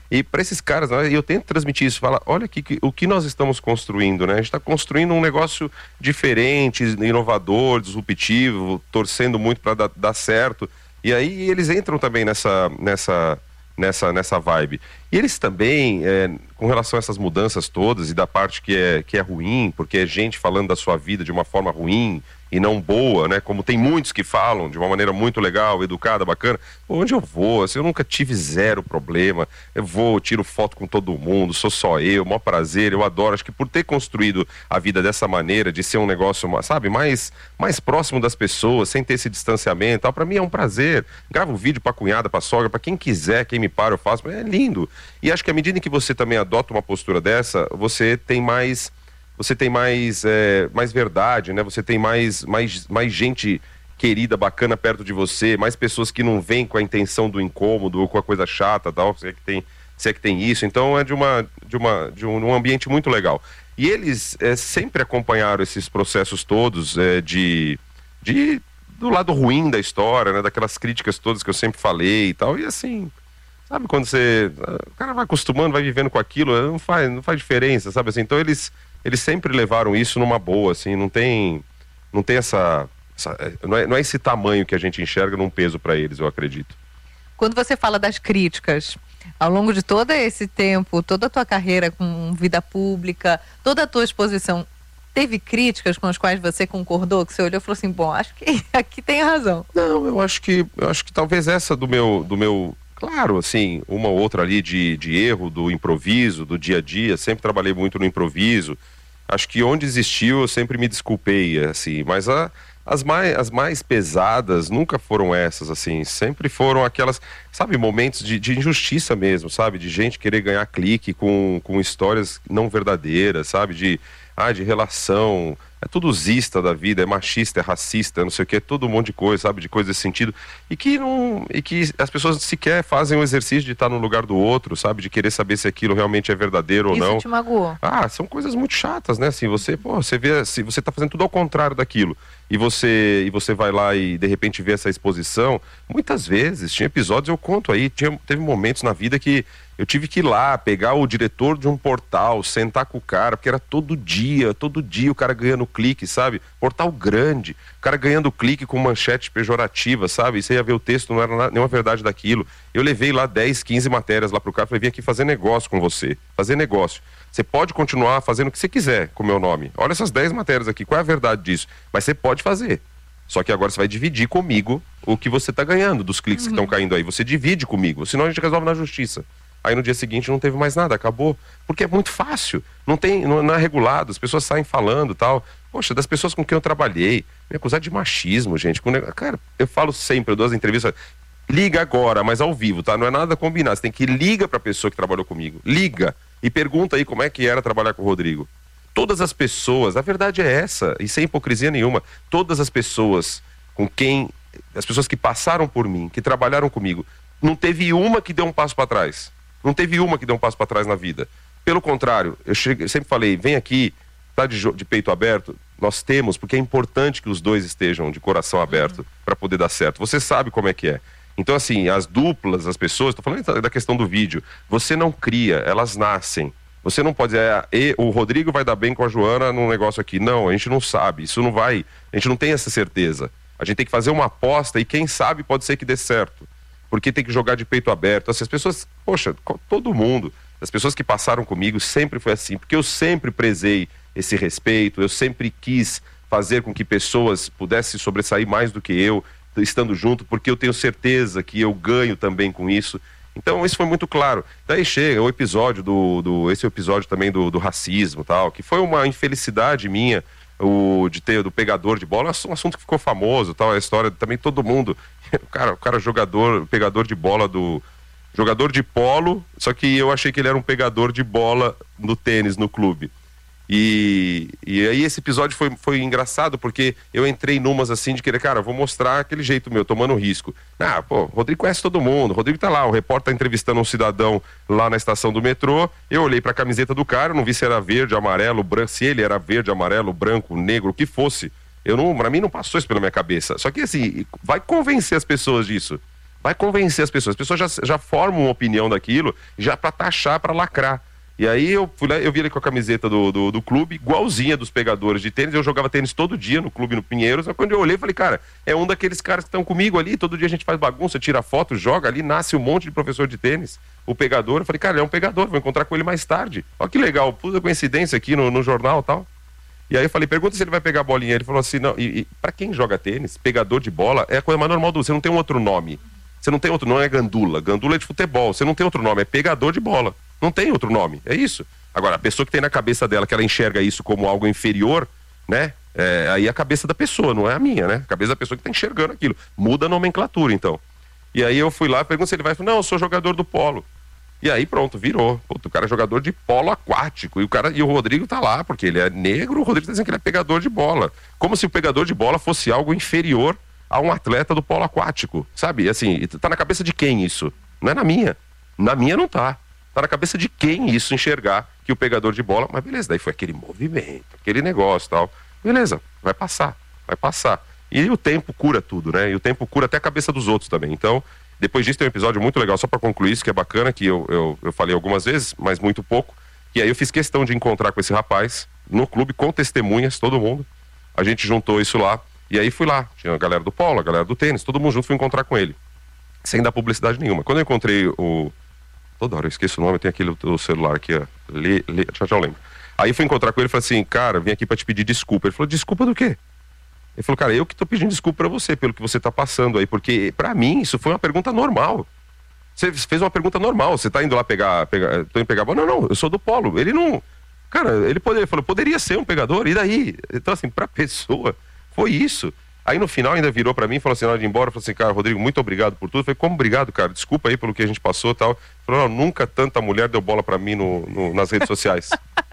[SPEAKER 14] E para esses caras, eu tento transmitir isso, falar, olha aqui o que nós estamos construindo, né? A gente está construindo um negócio diferente, inovador, disruptivo, torcendo muito para dar certo. E aí eles entram também nessa vibe. E eles também, com relação a essas mudanças todas e da parte que é ruim, porque é gente falando da sua vida de uma forma ruim e não boa, né? Como tem muitos que falam de uma maneira muito legal, educada, bacana. Pô, onde eu vou? Assim, eu nunca tive zero problema. Eu tiro foto com todo mundo, sou só eu, maior prazer, eu adoro. Acho que por ter construído a vida dessa maneira, de ser um negócio, sabe, mais próximo das pessoas, sem ter esse distanciamento, tal, pra mim é um prazer. Gravo um vídeo pra cunhada, pra sogra, pra quem quiser, quem me para, eu faço. É lindo. E acho que à medida em que você também adota uma postura dessa, você tem mais verdade, né? Você tem mais gente querida, bacana perto de você, mais pessoas que não vêm com a intenção do incômodo ou com a coisa chata, tal, se é que tem isso. Então é de um ambiente muito legal. E eles sempre acompanharam esses processos todos do lado ruim da história, né? Daquelas críticas todas que eu sempre falei e tal. E assim, sabe quando o cara vai acostumando, vai vivendo com aquilo, não faz diferença, sabe assim? Então eles sempre levaram isso numa boa, assim, não tem não é esse tamanho que a gente enxerga num peso para eles, eu acredito.
[SPEAKER 13] Quando você fala das críticas, ao longo de todo esse tempo, toda a tua carreira com vida pública, toda a tua exposição, teve críticas com as quais você concordou, que você olhou e falou assim, bom, acho que aqui tem razão?
[SPEAKER 14] Não, eu acho que talvez essa do meu claro, assim, uma ou outra ali de erro, do improviso, do dia a dia, sempre trabalhei muito no improviso. Acho que onde existiu eu sempre me desculpei, assim, mas as mais pesadas nunca foram essas, assim, sempre foram aquelas, sabe, momentos de injustiça mesmo, sabe, de gente querer ganhar clique com histórias não verdadeiras, sabe, de relação, é tudo zista da vida, é machista, é racista, não sei o que, é todo um monte de coisa, sabe, de coisa desse sentido, e que as pessoas sequer fazem o exercício de estar no lugar do outro, sabe, de querer saber se aquilo realmente é verdadeiro ou não.
[SPEAKER 13] Isso te magoou?
[SPEAKER 14] São coisas muito chatas, né, assim, você vê, se você tá fazendo tudo ao contrário daquilo, e você vai lá e de repente vê essa exposição, muitas vezes, tinha episódios, eu conto aí, teve momentos na vida que eu tive que ir lá, pegar o diretor de um portal, sentar com o cara, porque era todo dia o cara ganhando clique, sabe? Portal grande, o cara ganhando clique com manchete pejorativa, sabe? E você ia ver o texto, não era nenhuma verdade daquilo. Eu levei lá 10, 15 matérias lá pro cara, falei, vim aqui fazer negócio com você, fazer negócio. Você pode continuar fazendo o que você quiser com o meu nome. Olha essas 10 matérias aqui, qual é a verdade disso? Mas você pode fazer. Só que agora você vai dividir comigo o que você tá ganhando dos cliques que estão caindo aí. Você divide comigo, senão a gente resolve na justiça. Aí no dia seguinte não teve mais nada, acabou. Porque é muito fácil, não é regulado, as pessoas saem falando e tal. Poxa, das pessoas com quem eu trabalhei, me acusar de machismo, gente. Cara, eu falo sempre, eu dou as entrevistas, liga agora, mas ao vivo, tá? Não é nada combinado, você tem que ligar pra pessoa que trabalhou comigo. Liga e pergunta aí como é que era trabalhar com o Rodrigo. Todas as pessoas, a verdade é essa, e sem hipocrisia nenhuma, todas as pessoas as pessoas que passaram por mim, que trabalharam comigo, não teve uma que deu um passo para trás. Não teve uma que deu um passo para trás na vida. Pelo contrário, eu sempre falei, vem aqui, tá de peito aberto, nós temos, porque é importante que os dois estejam de coração aberto para poder dar certo. Você sabe como é que é. Então, assim, as duplas, as pessoas, tô falando da questão do vídeo, você não cria, elas nascem. Você não pode dizer, o Rodrigo vai dar bem com a Joana num negócio aqui. Não, a gente não sabe, isso não vai, a gente não tem essa certeza. A gente tem que fazer uma aposta e quem sabe pode ser que dê certo. Porque tem que jogar de peito aberto. Assim, as pessoas, poxa, todo mundo, as pessoas que passaram comigo sempre foi assim, porque eu sempre prezei esse respeito, eu sempre quis fazer com que pessoas pudessem sobressair mais do que eu, estando junto, porque eu tenho certeza que eu ganho também com isso. Então isso foi muito claro. Daí chega o episódio esse episódio também do racismo e tal, que foi uma infelicidade minha, do pegador de bola, é um assunto que ficou famoso, tal, a história também todo mundo, o cara pegador de bola jogador de polo, só que eu achei que ele era um pegador de bola no tênis, no clube. E aí esse episódio foi engraçado, porque eu entrei numas assim de querer, cara, vou mostrar aquele jeito meu, tomando risco. O Rodrigo conhece todo mundo, o Rodrigo tá lá, o repórter tá entrevistando um cidadão lá na estação do metrô, eu olhei pra camiseta do cara, não vi se era verde, amarelo, branco, se ele era verde, amarelo, branco, negro, o que fosse. Pra mim não passou isso pela minha cabeça. Só que assim, vai convencer as pessoas disso. Vai convencer as pessoas já formam uma opinião daquilo, já pra taxar, pra lacrar. E aí eu fui lá, eu vi ele com a camiseta do clube, igualzinha dos pegadores de tênis. Eu jogava tênis todo dia no clube no Pinheiros. Quando eu olhei, falei, cara, é um daqueles caras que estão comigo ali. Todo dia a gente faz bagunça, tira foto, joga ali, nasce um monte de professor de tênis. O pegador, eu falei, cara, ele é um pegador, vou encontrar com ele mais tarde. Olha que legal, pus a coincidência aqui no jornal e tal. E aí eu falei, pergunta se ele vai pegar a bolinha. Ele falou assim, não, e pra quem joga tênis, pegador de bola é a coisa mais normal do mundo. Você não tem um outro nome. Você não tem outro, não é gandula. Gandula é de futebol, você não tem outro nome, é pegador de bola. Não tem outro nome, é isso. Agora, a pessoa que tem na cabeça dela, que ela enxerga isso como algo inferior, né? Aí é a cabeça da pessoa, não é a minha, né? A cabeça da pessoa que tá enxergando aquilo. Muda a nomenclatura, então. E aí eu fui lá, pergunto se ele vai, não, eu sou jogador do polo. E aí pronto, virou. Puta, o cara é jogador de polo aquático. E o Rodrigo tá lá, porque ele é negro, o Rodrigo tá dizendo que ele é pegador de bola. Como se o pegador de bola fosse algo inferior a um atleta do polo aquático, sabe? Assim, tá na cabeça de quem isso? Não é na minha. Na minha não tá. Tá na cabeça de quem isso enxergar que o pegador de bola... Mas beleza, daí foi aquele movimento, aquele negócio e tal. Beleza, vai passar. E o tempo cura tudo, né? E o tempo cura até a cabeça dos outros também. Então, depois disso tem um episódio muito legal, só pra concluir isso, que é bacana, que eu falei algumas vezes, mas muito pouco. E aí eu fiz questão de encontrar com esse rapaz no clube, com testemunhas, todo mundo. A gente juntou isso lá. E aí fui lá, tinha a galera do polo, a galera do tênis, todo mundo junto, fui encontrar com ele. Sem dar publicidade nenhuma. Quando eu encontrei toda hora eu esqueço o nome, tem aquele o celular aqui, ó. Já lembro. Aí fui encontrar com ele e falei assim, cara, vim aqui pra te pedir desculpa. Ele falou, desculpa do quê? Ele falou, cara, eu que tô pedindo desculpa pra você, pelo que você tá passando aí, porque pra mim isso foi uma pergunta normal. Você fez uma pergunta normal, você tá indo lá tô indo pegar, não, eu sou do polo. Ele não, cara, ele falou, poderia ser um pegador, e daí? Então assim, pra pessoa, foi isso. Aí no final ainda virou pra mim, falou assim, na hora de ir embora, falou assim, cara, Rodrigo, muito obrigado por tudo. Eu falei, como obrigado, cara? Desculpa aí pelo que a gente passou e tal. Falou, não, nunca tanta mulher deu bola pra mim nas redes sociais.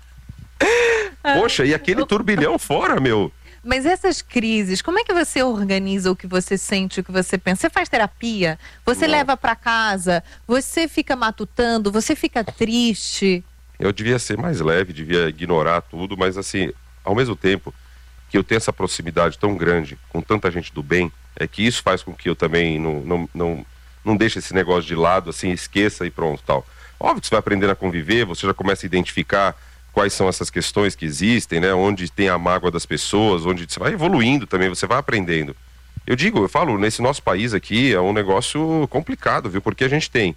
[SPEAKER 14] Poxa, e aquele turbilhão fora, meu.
[SPEAKER 13] Mas essas crises, como é que você organiza o que você sente, o que você pensa? Você faz terapia? Você leva pra casa? Você fica matutando? Você fica triste?
[SPEAKER 14] Eu devia ser mais leve, devia ignorar tudo, mas assim, ao mesmo tempo que eu tenho essa proximidade tão grande com tanta gente do bem, é que isso faz com que eu também não deixe esse negócio de lado, assim, esqueça e pronto, tal. Óbvio que você vai aprendendo a conviver, você já começa a identificar quais são essas questões que existem, né? Onde tem a mágoa das pessoas, onde você vai evoluindo também, você vai aprendendo. Eu falo, nesse nosso país aqui é um negócio complicado, viu? Porque a gente tem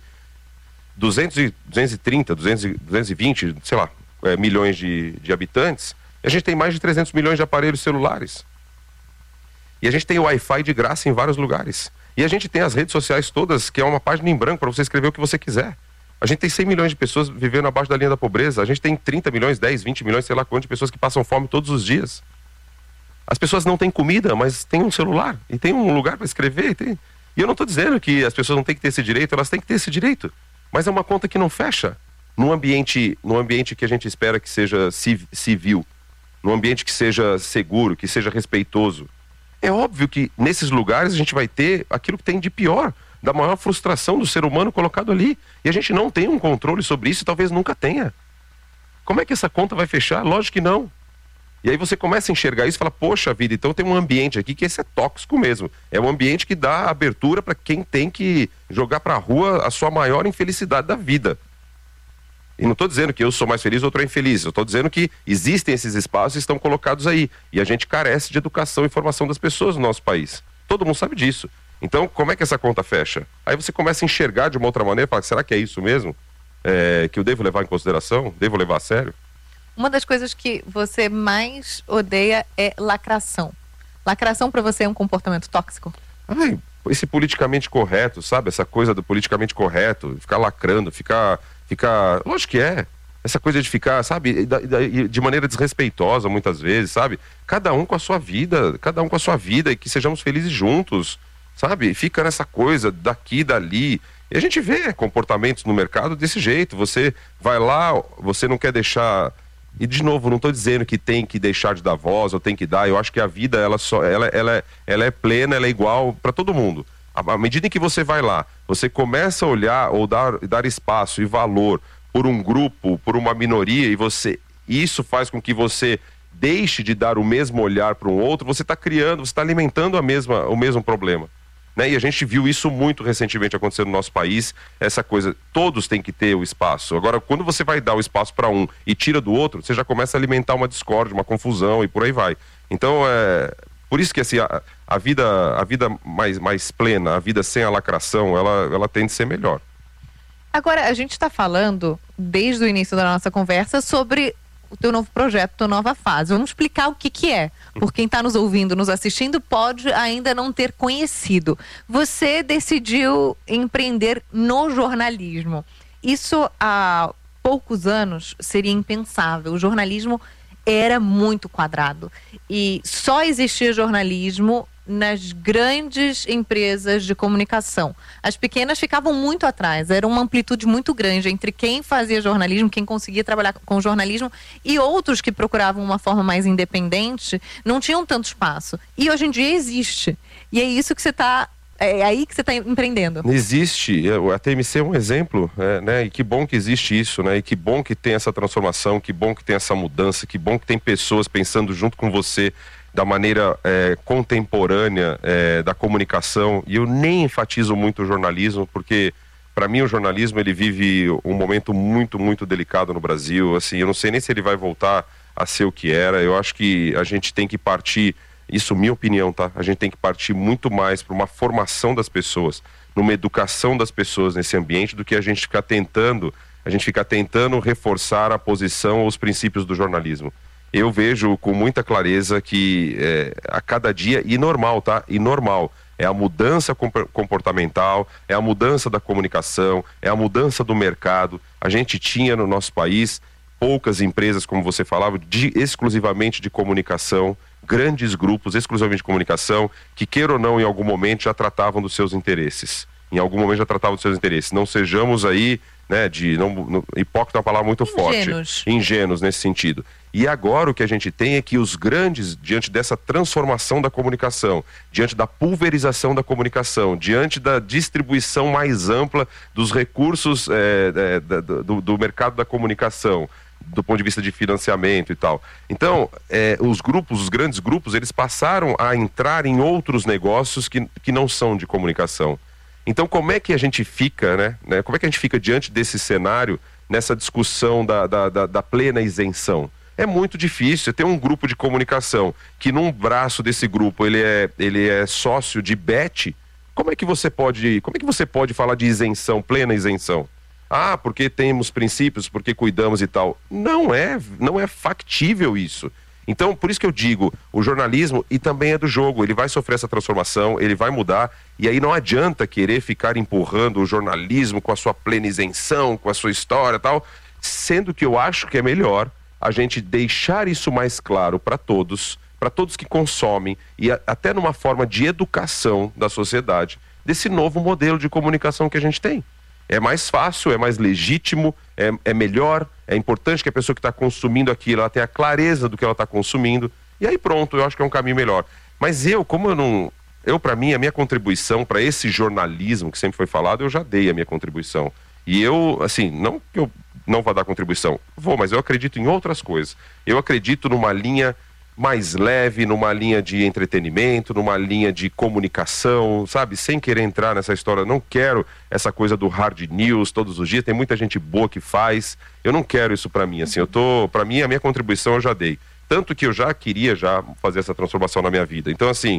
[SPEAKER 14] 230, 220, sei lá, milhões de habitantes, e a gente tem mais de 300 milhões de aparelhos celulares. E a gente tem Wi-Fi de graça em vários lugares. E a gente tem as redes sociais todas, que é uma página em branco para você escrever o que você quiser. A gente tem 100 milhões de pessoas vivendo abaixo da linha da pobreza. A gente tem 30 milhões, 10, 20 milhões, sei lá quantas pessoas que passam fome todos os dias. As pessoas não têm comida, mas têm um celular e tem um lugar para escrever. E eu não estou dizendo que as pessoas não têm que ter esse direito, elas têm que ter esse direito. Mas é uma conta que não fecha num ambiente que a gente espera que seja civil, num ambiente que seja seguro, que seja respeitoso. É óbvio que nesses lugares a gente vai ter aquilo que tem de pior, da maior frustração do ser humano colocado ali. E a gente não tem um controle sobre isso e talvez nunca tenha. Como é que essa conta vai fechar? Lógico que não. E aí você começa a enxergar isso e fala, poxa vida, então tem um ambiente aqui que esse é tóxico mesmo. É um ambiente que dá abertura para quem tem que jogar pra rua a sua maior infelicidade da vida. E não estou dizendo que eu sou mais feliz ou outro é infeliz. Eu estou dizendo que existem esses espaços e estão colocados aí. E a gente carece de educação e formação das pessoas no nosso país. Todo mundo sabe disso. Então, como é que essa conta fecha? Aí você começa a enxergar de uma outra maneira e fala, será que é isso mesmo? Que eu devo levar em consideração? Devo levar a sério?
[SPEAKER 13] Uma das coisas que você mais odeia é lacração. Lacração para você é um comportamento tóxico?
[SPEAKER 14] Ai, esse politicamente correto, sabe? Essa coisa do politicamente correto, ficar lacrando, ficar... Lógico que é. Essa coisa de ficar, sabe, de maneira desrespeitosa muitas vezes, sabe? Cada um com a sua vida e que sejamos felizes juntos, sabe? Fica nessa coisa daqui e dali. E a gente vê comportamentos no mercado desse jeito. Você vai lá, você não quer deixar... E de novo, não estou dizendo que tem que deixar de dar voz ou tem que dar. Eu acho que a vida, ela é plena, ela é igual para todo mundo. À medida em que você vai lá, você começa a olhar ou dar espaço e valor por um grupo, por uma minoria, e isso faz com que você deixe de dar o mesmo olhar para um outro, você está criando, você está alimentando o mesmo problema. né? E a gente viu isso muito recentemente acontecer no nosso país, essa coisa, todos têm que ter o espaço. Agora, quando você vai dar o espaço para um e tira do outro, você já começa a alimentar uma discórdia, uma confusão e por aí vai. Então, por isso que assim, a vida mais plena, a vida sem a lacração, ela tende a ser melhor.
[SPEAKER 13] Agora, a gente está falando, desde o início da nossa conversa, sobre o teu novo projeto, tua nova fase. Vamos explicar o que é. Por quem está nos ouvindo, nos assistindo, pode ainda não ter conhecido. Você decidiu empreender no jornalismo. Isso há poucos anos seria impensável. O jornalismo era muito quadrado. E só existia jornalismo nas grandes empresas de comunicação. As pequenas ficavam muito atrás, era uma amplitude muito grande entre quem fazia jornalismo, quem conseguia trabalhar com jornalismo e outros que procuravam uma forma mais independente, não tinham tanto espaço. E hoje em dia existe. E é isso que você está... É aí que você está empreendendo.
[SPEAKER 14] Existe, a TMC é um exemplo, né? E que bom que existe isso, né? E que bom que tem essa transformação, que bom que tem essa mudança, que bom que tem pessoas pensando junto com você da maneira contemporânea da comunicação. E eu nem enfatizo muito o jornalismo, porque para mim o jornalismo ele vive um momento muito, muito delicado no Brasil. Assim, eu não sei nem se ele vai voltar a ser o que era. Eu acho que a gente tem que partir, isso minha opinião, tá? A gente tem que partir muito mais para uma formação das pessoas, numa educação das pessoas nesse ambiente, do que a gente ficar tentando reforçar a posição ou os princípios do jornalismo. Eu vejo com muita clareza que a cada dia, e normal, tá? E normal, é a mudança comportamental, é a mudança da comunicação, é a mudança do mercado. A gente tinha no nosso país poucas empresas, como você falava, exclusivamente de comunicação, grandes grupos exclusivamente de comunicação, que queira ou não, em algum momento já tratavam dos seus interesses. Não sejamos aí, né, hipócrita é uma palavra muito forte. Ingênuos nesse sentido. E agora o que a gente tem é que os grandes, diante dessa transformação da comunicação, diante da pulverização da comunicação, diante da distribuição mais ampla dos recursos do mercado da comunicação, do ponto de vista de financiamento e tal. Então, os grandes grupos, eles passaram a entrar em outros negócios que não são de comunicação. Então, como é que a gente fica, né? Como é que a gente fica diante desse cenário, nessa discussão da plena isenção? É muito difícil. Tem um grupo de comunicação que num braço desse grupo ele é sócio de Bet. Como é que você pode falar de isenção, plena isenção? Ah, porque temos princípios, porque cuidamos e tal. Não é factível isso. Então, por isso que eu digo, o jornalismo, e também é do jogo, ele vai sofrer essa transformação, ele vai mudar, e aí não adianta querer ficar empurrando o jornalismo com a sua plena isenção, com a sua história e tal, sendo que eu acho que é melhor a gente deixar isso mais claro para todos que consomem, e até numa forma de educação da sociedade, desse novo modelo de comunicação que a gente tem. É mais fácil, é mais legítimo, é melhor, é importante que a pessoa que está consumindo aquilo, ela tenha clareza do que ela está consumindo, e aí pronto, eu acho que é um caminho melhor. Mas para mim, a minha contribuição para esse jornalismo que sempre foi falado, eu já dei a minha contribuição. E eu, assim, não que eu não vá dar contribuição, mas eu acredito em outras coisas. Eu acredito numa linha mais leve, numa linha de entretenimento, numa linha de comunicação, sabe? Sem querer entrar nessa história, não quero essa coisa do hard news todos os dias, tem muita gente boa que faz, eu não quero isso pra mim, assim, pra mim, a minha contribuição eu já dei. Tanto que eu já queria fazer essa transformação na minha vida. Então, assim,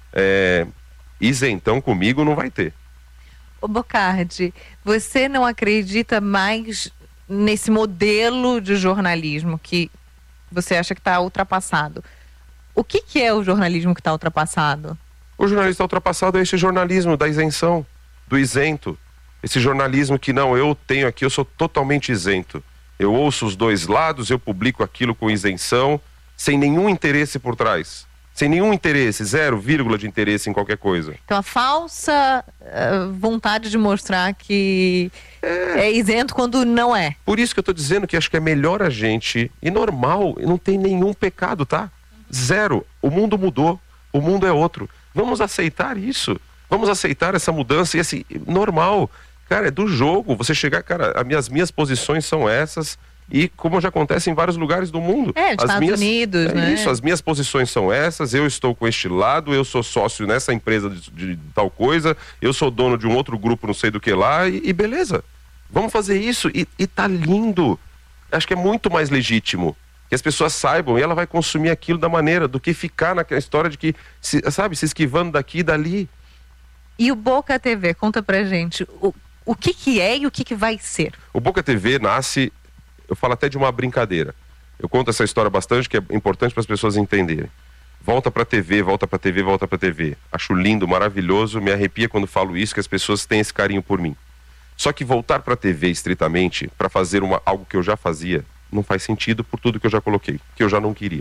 [SPEAKER 14] isentão comigo não vai ter.
[SPEAKER 13] Ô Bocardi, você não acredita mais nesse modelo de jornalismo que você acha que está ultrapassado? O que é o jornalismo que está ultrapassado?
[SPEAKER 14] O jornalismo está ultrapassado é esse jornalismo da isenção, do isento. Esse jornalismo que não, eu tenho aqui, eu sou totalmente isento. Eu ouço os dois lados, eu publico aquilo com isenção, sem nenhum interesse por trás. Sem nenhum interesse, 0,0 de interesse em qualquer coisa.
[SPEAKER 13] Então a falsa vontade de mostrar que é isento quando não é.
[SPEAKER 14] Por isso que eu estou dizendo que acho que é melhor a gente, e normal, não tem nenhum pecado, tá? 0. O mundo mudou, o mundo é outro. Vamos aceitar isso. Vamos aceitar essa mudança e assim, normal. Cara, é do jogo. Você chegar, cara, as minhas posições são essas, E como já acontece em vários lugares do mundo.
[SPEAKER 13] Estados Unidos, né?
[SPEAKER 14] Isso, as minhas posições são essas, eu estou com este lado, eu sou sócio nessa empresa de tal coisa, eu sou dono de um outro grupo não sei do que lá, e beleza. Vamos fazer isso, e tá lindo. Acho que é muito mais legítimo que as pessoas saibam, e ela vai consumir aquilo da maneira, do que ficar naquela história de que, se esquivando daqui e dali.
[SPEAKER 13] E o Boca TV, conta pra gente, o que é e o que vai ser? O
[SPEAKER 14] Boca TV nasce, eu falo até de uma brincadeira. Eu conto essa história bastante, que é importante para as pessoas entenderem. Volta pra TV, volta pra TV, volta pra TV. Acho lindo, maravilhoso, me arrepia quando falo isso, que as pessoas têm esse carinho por mim. Só que voltar pra TV estritamente, para fazer algo que eu já fazia, não faz sentido por tudo que eu já coloquei, que eu já não queria.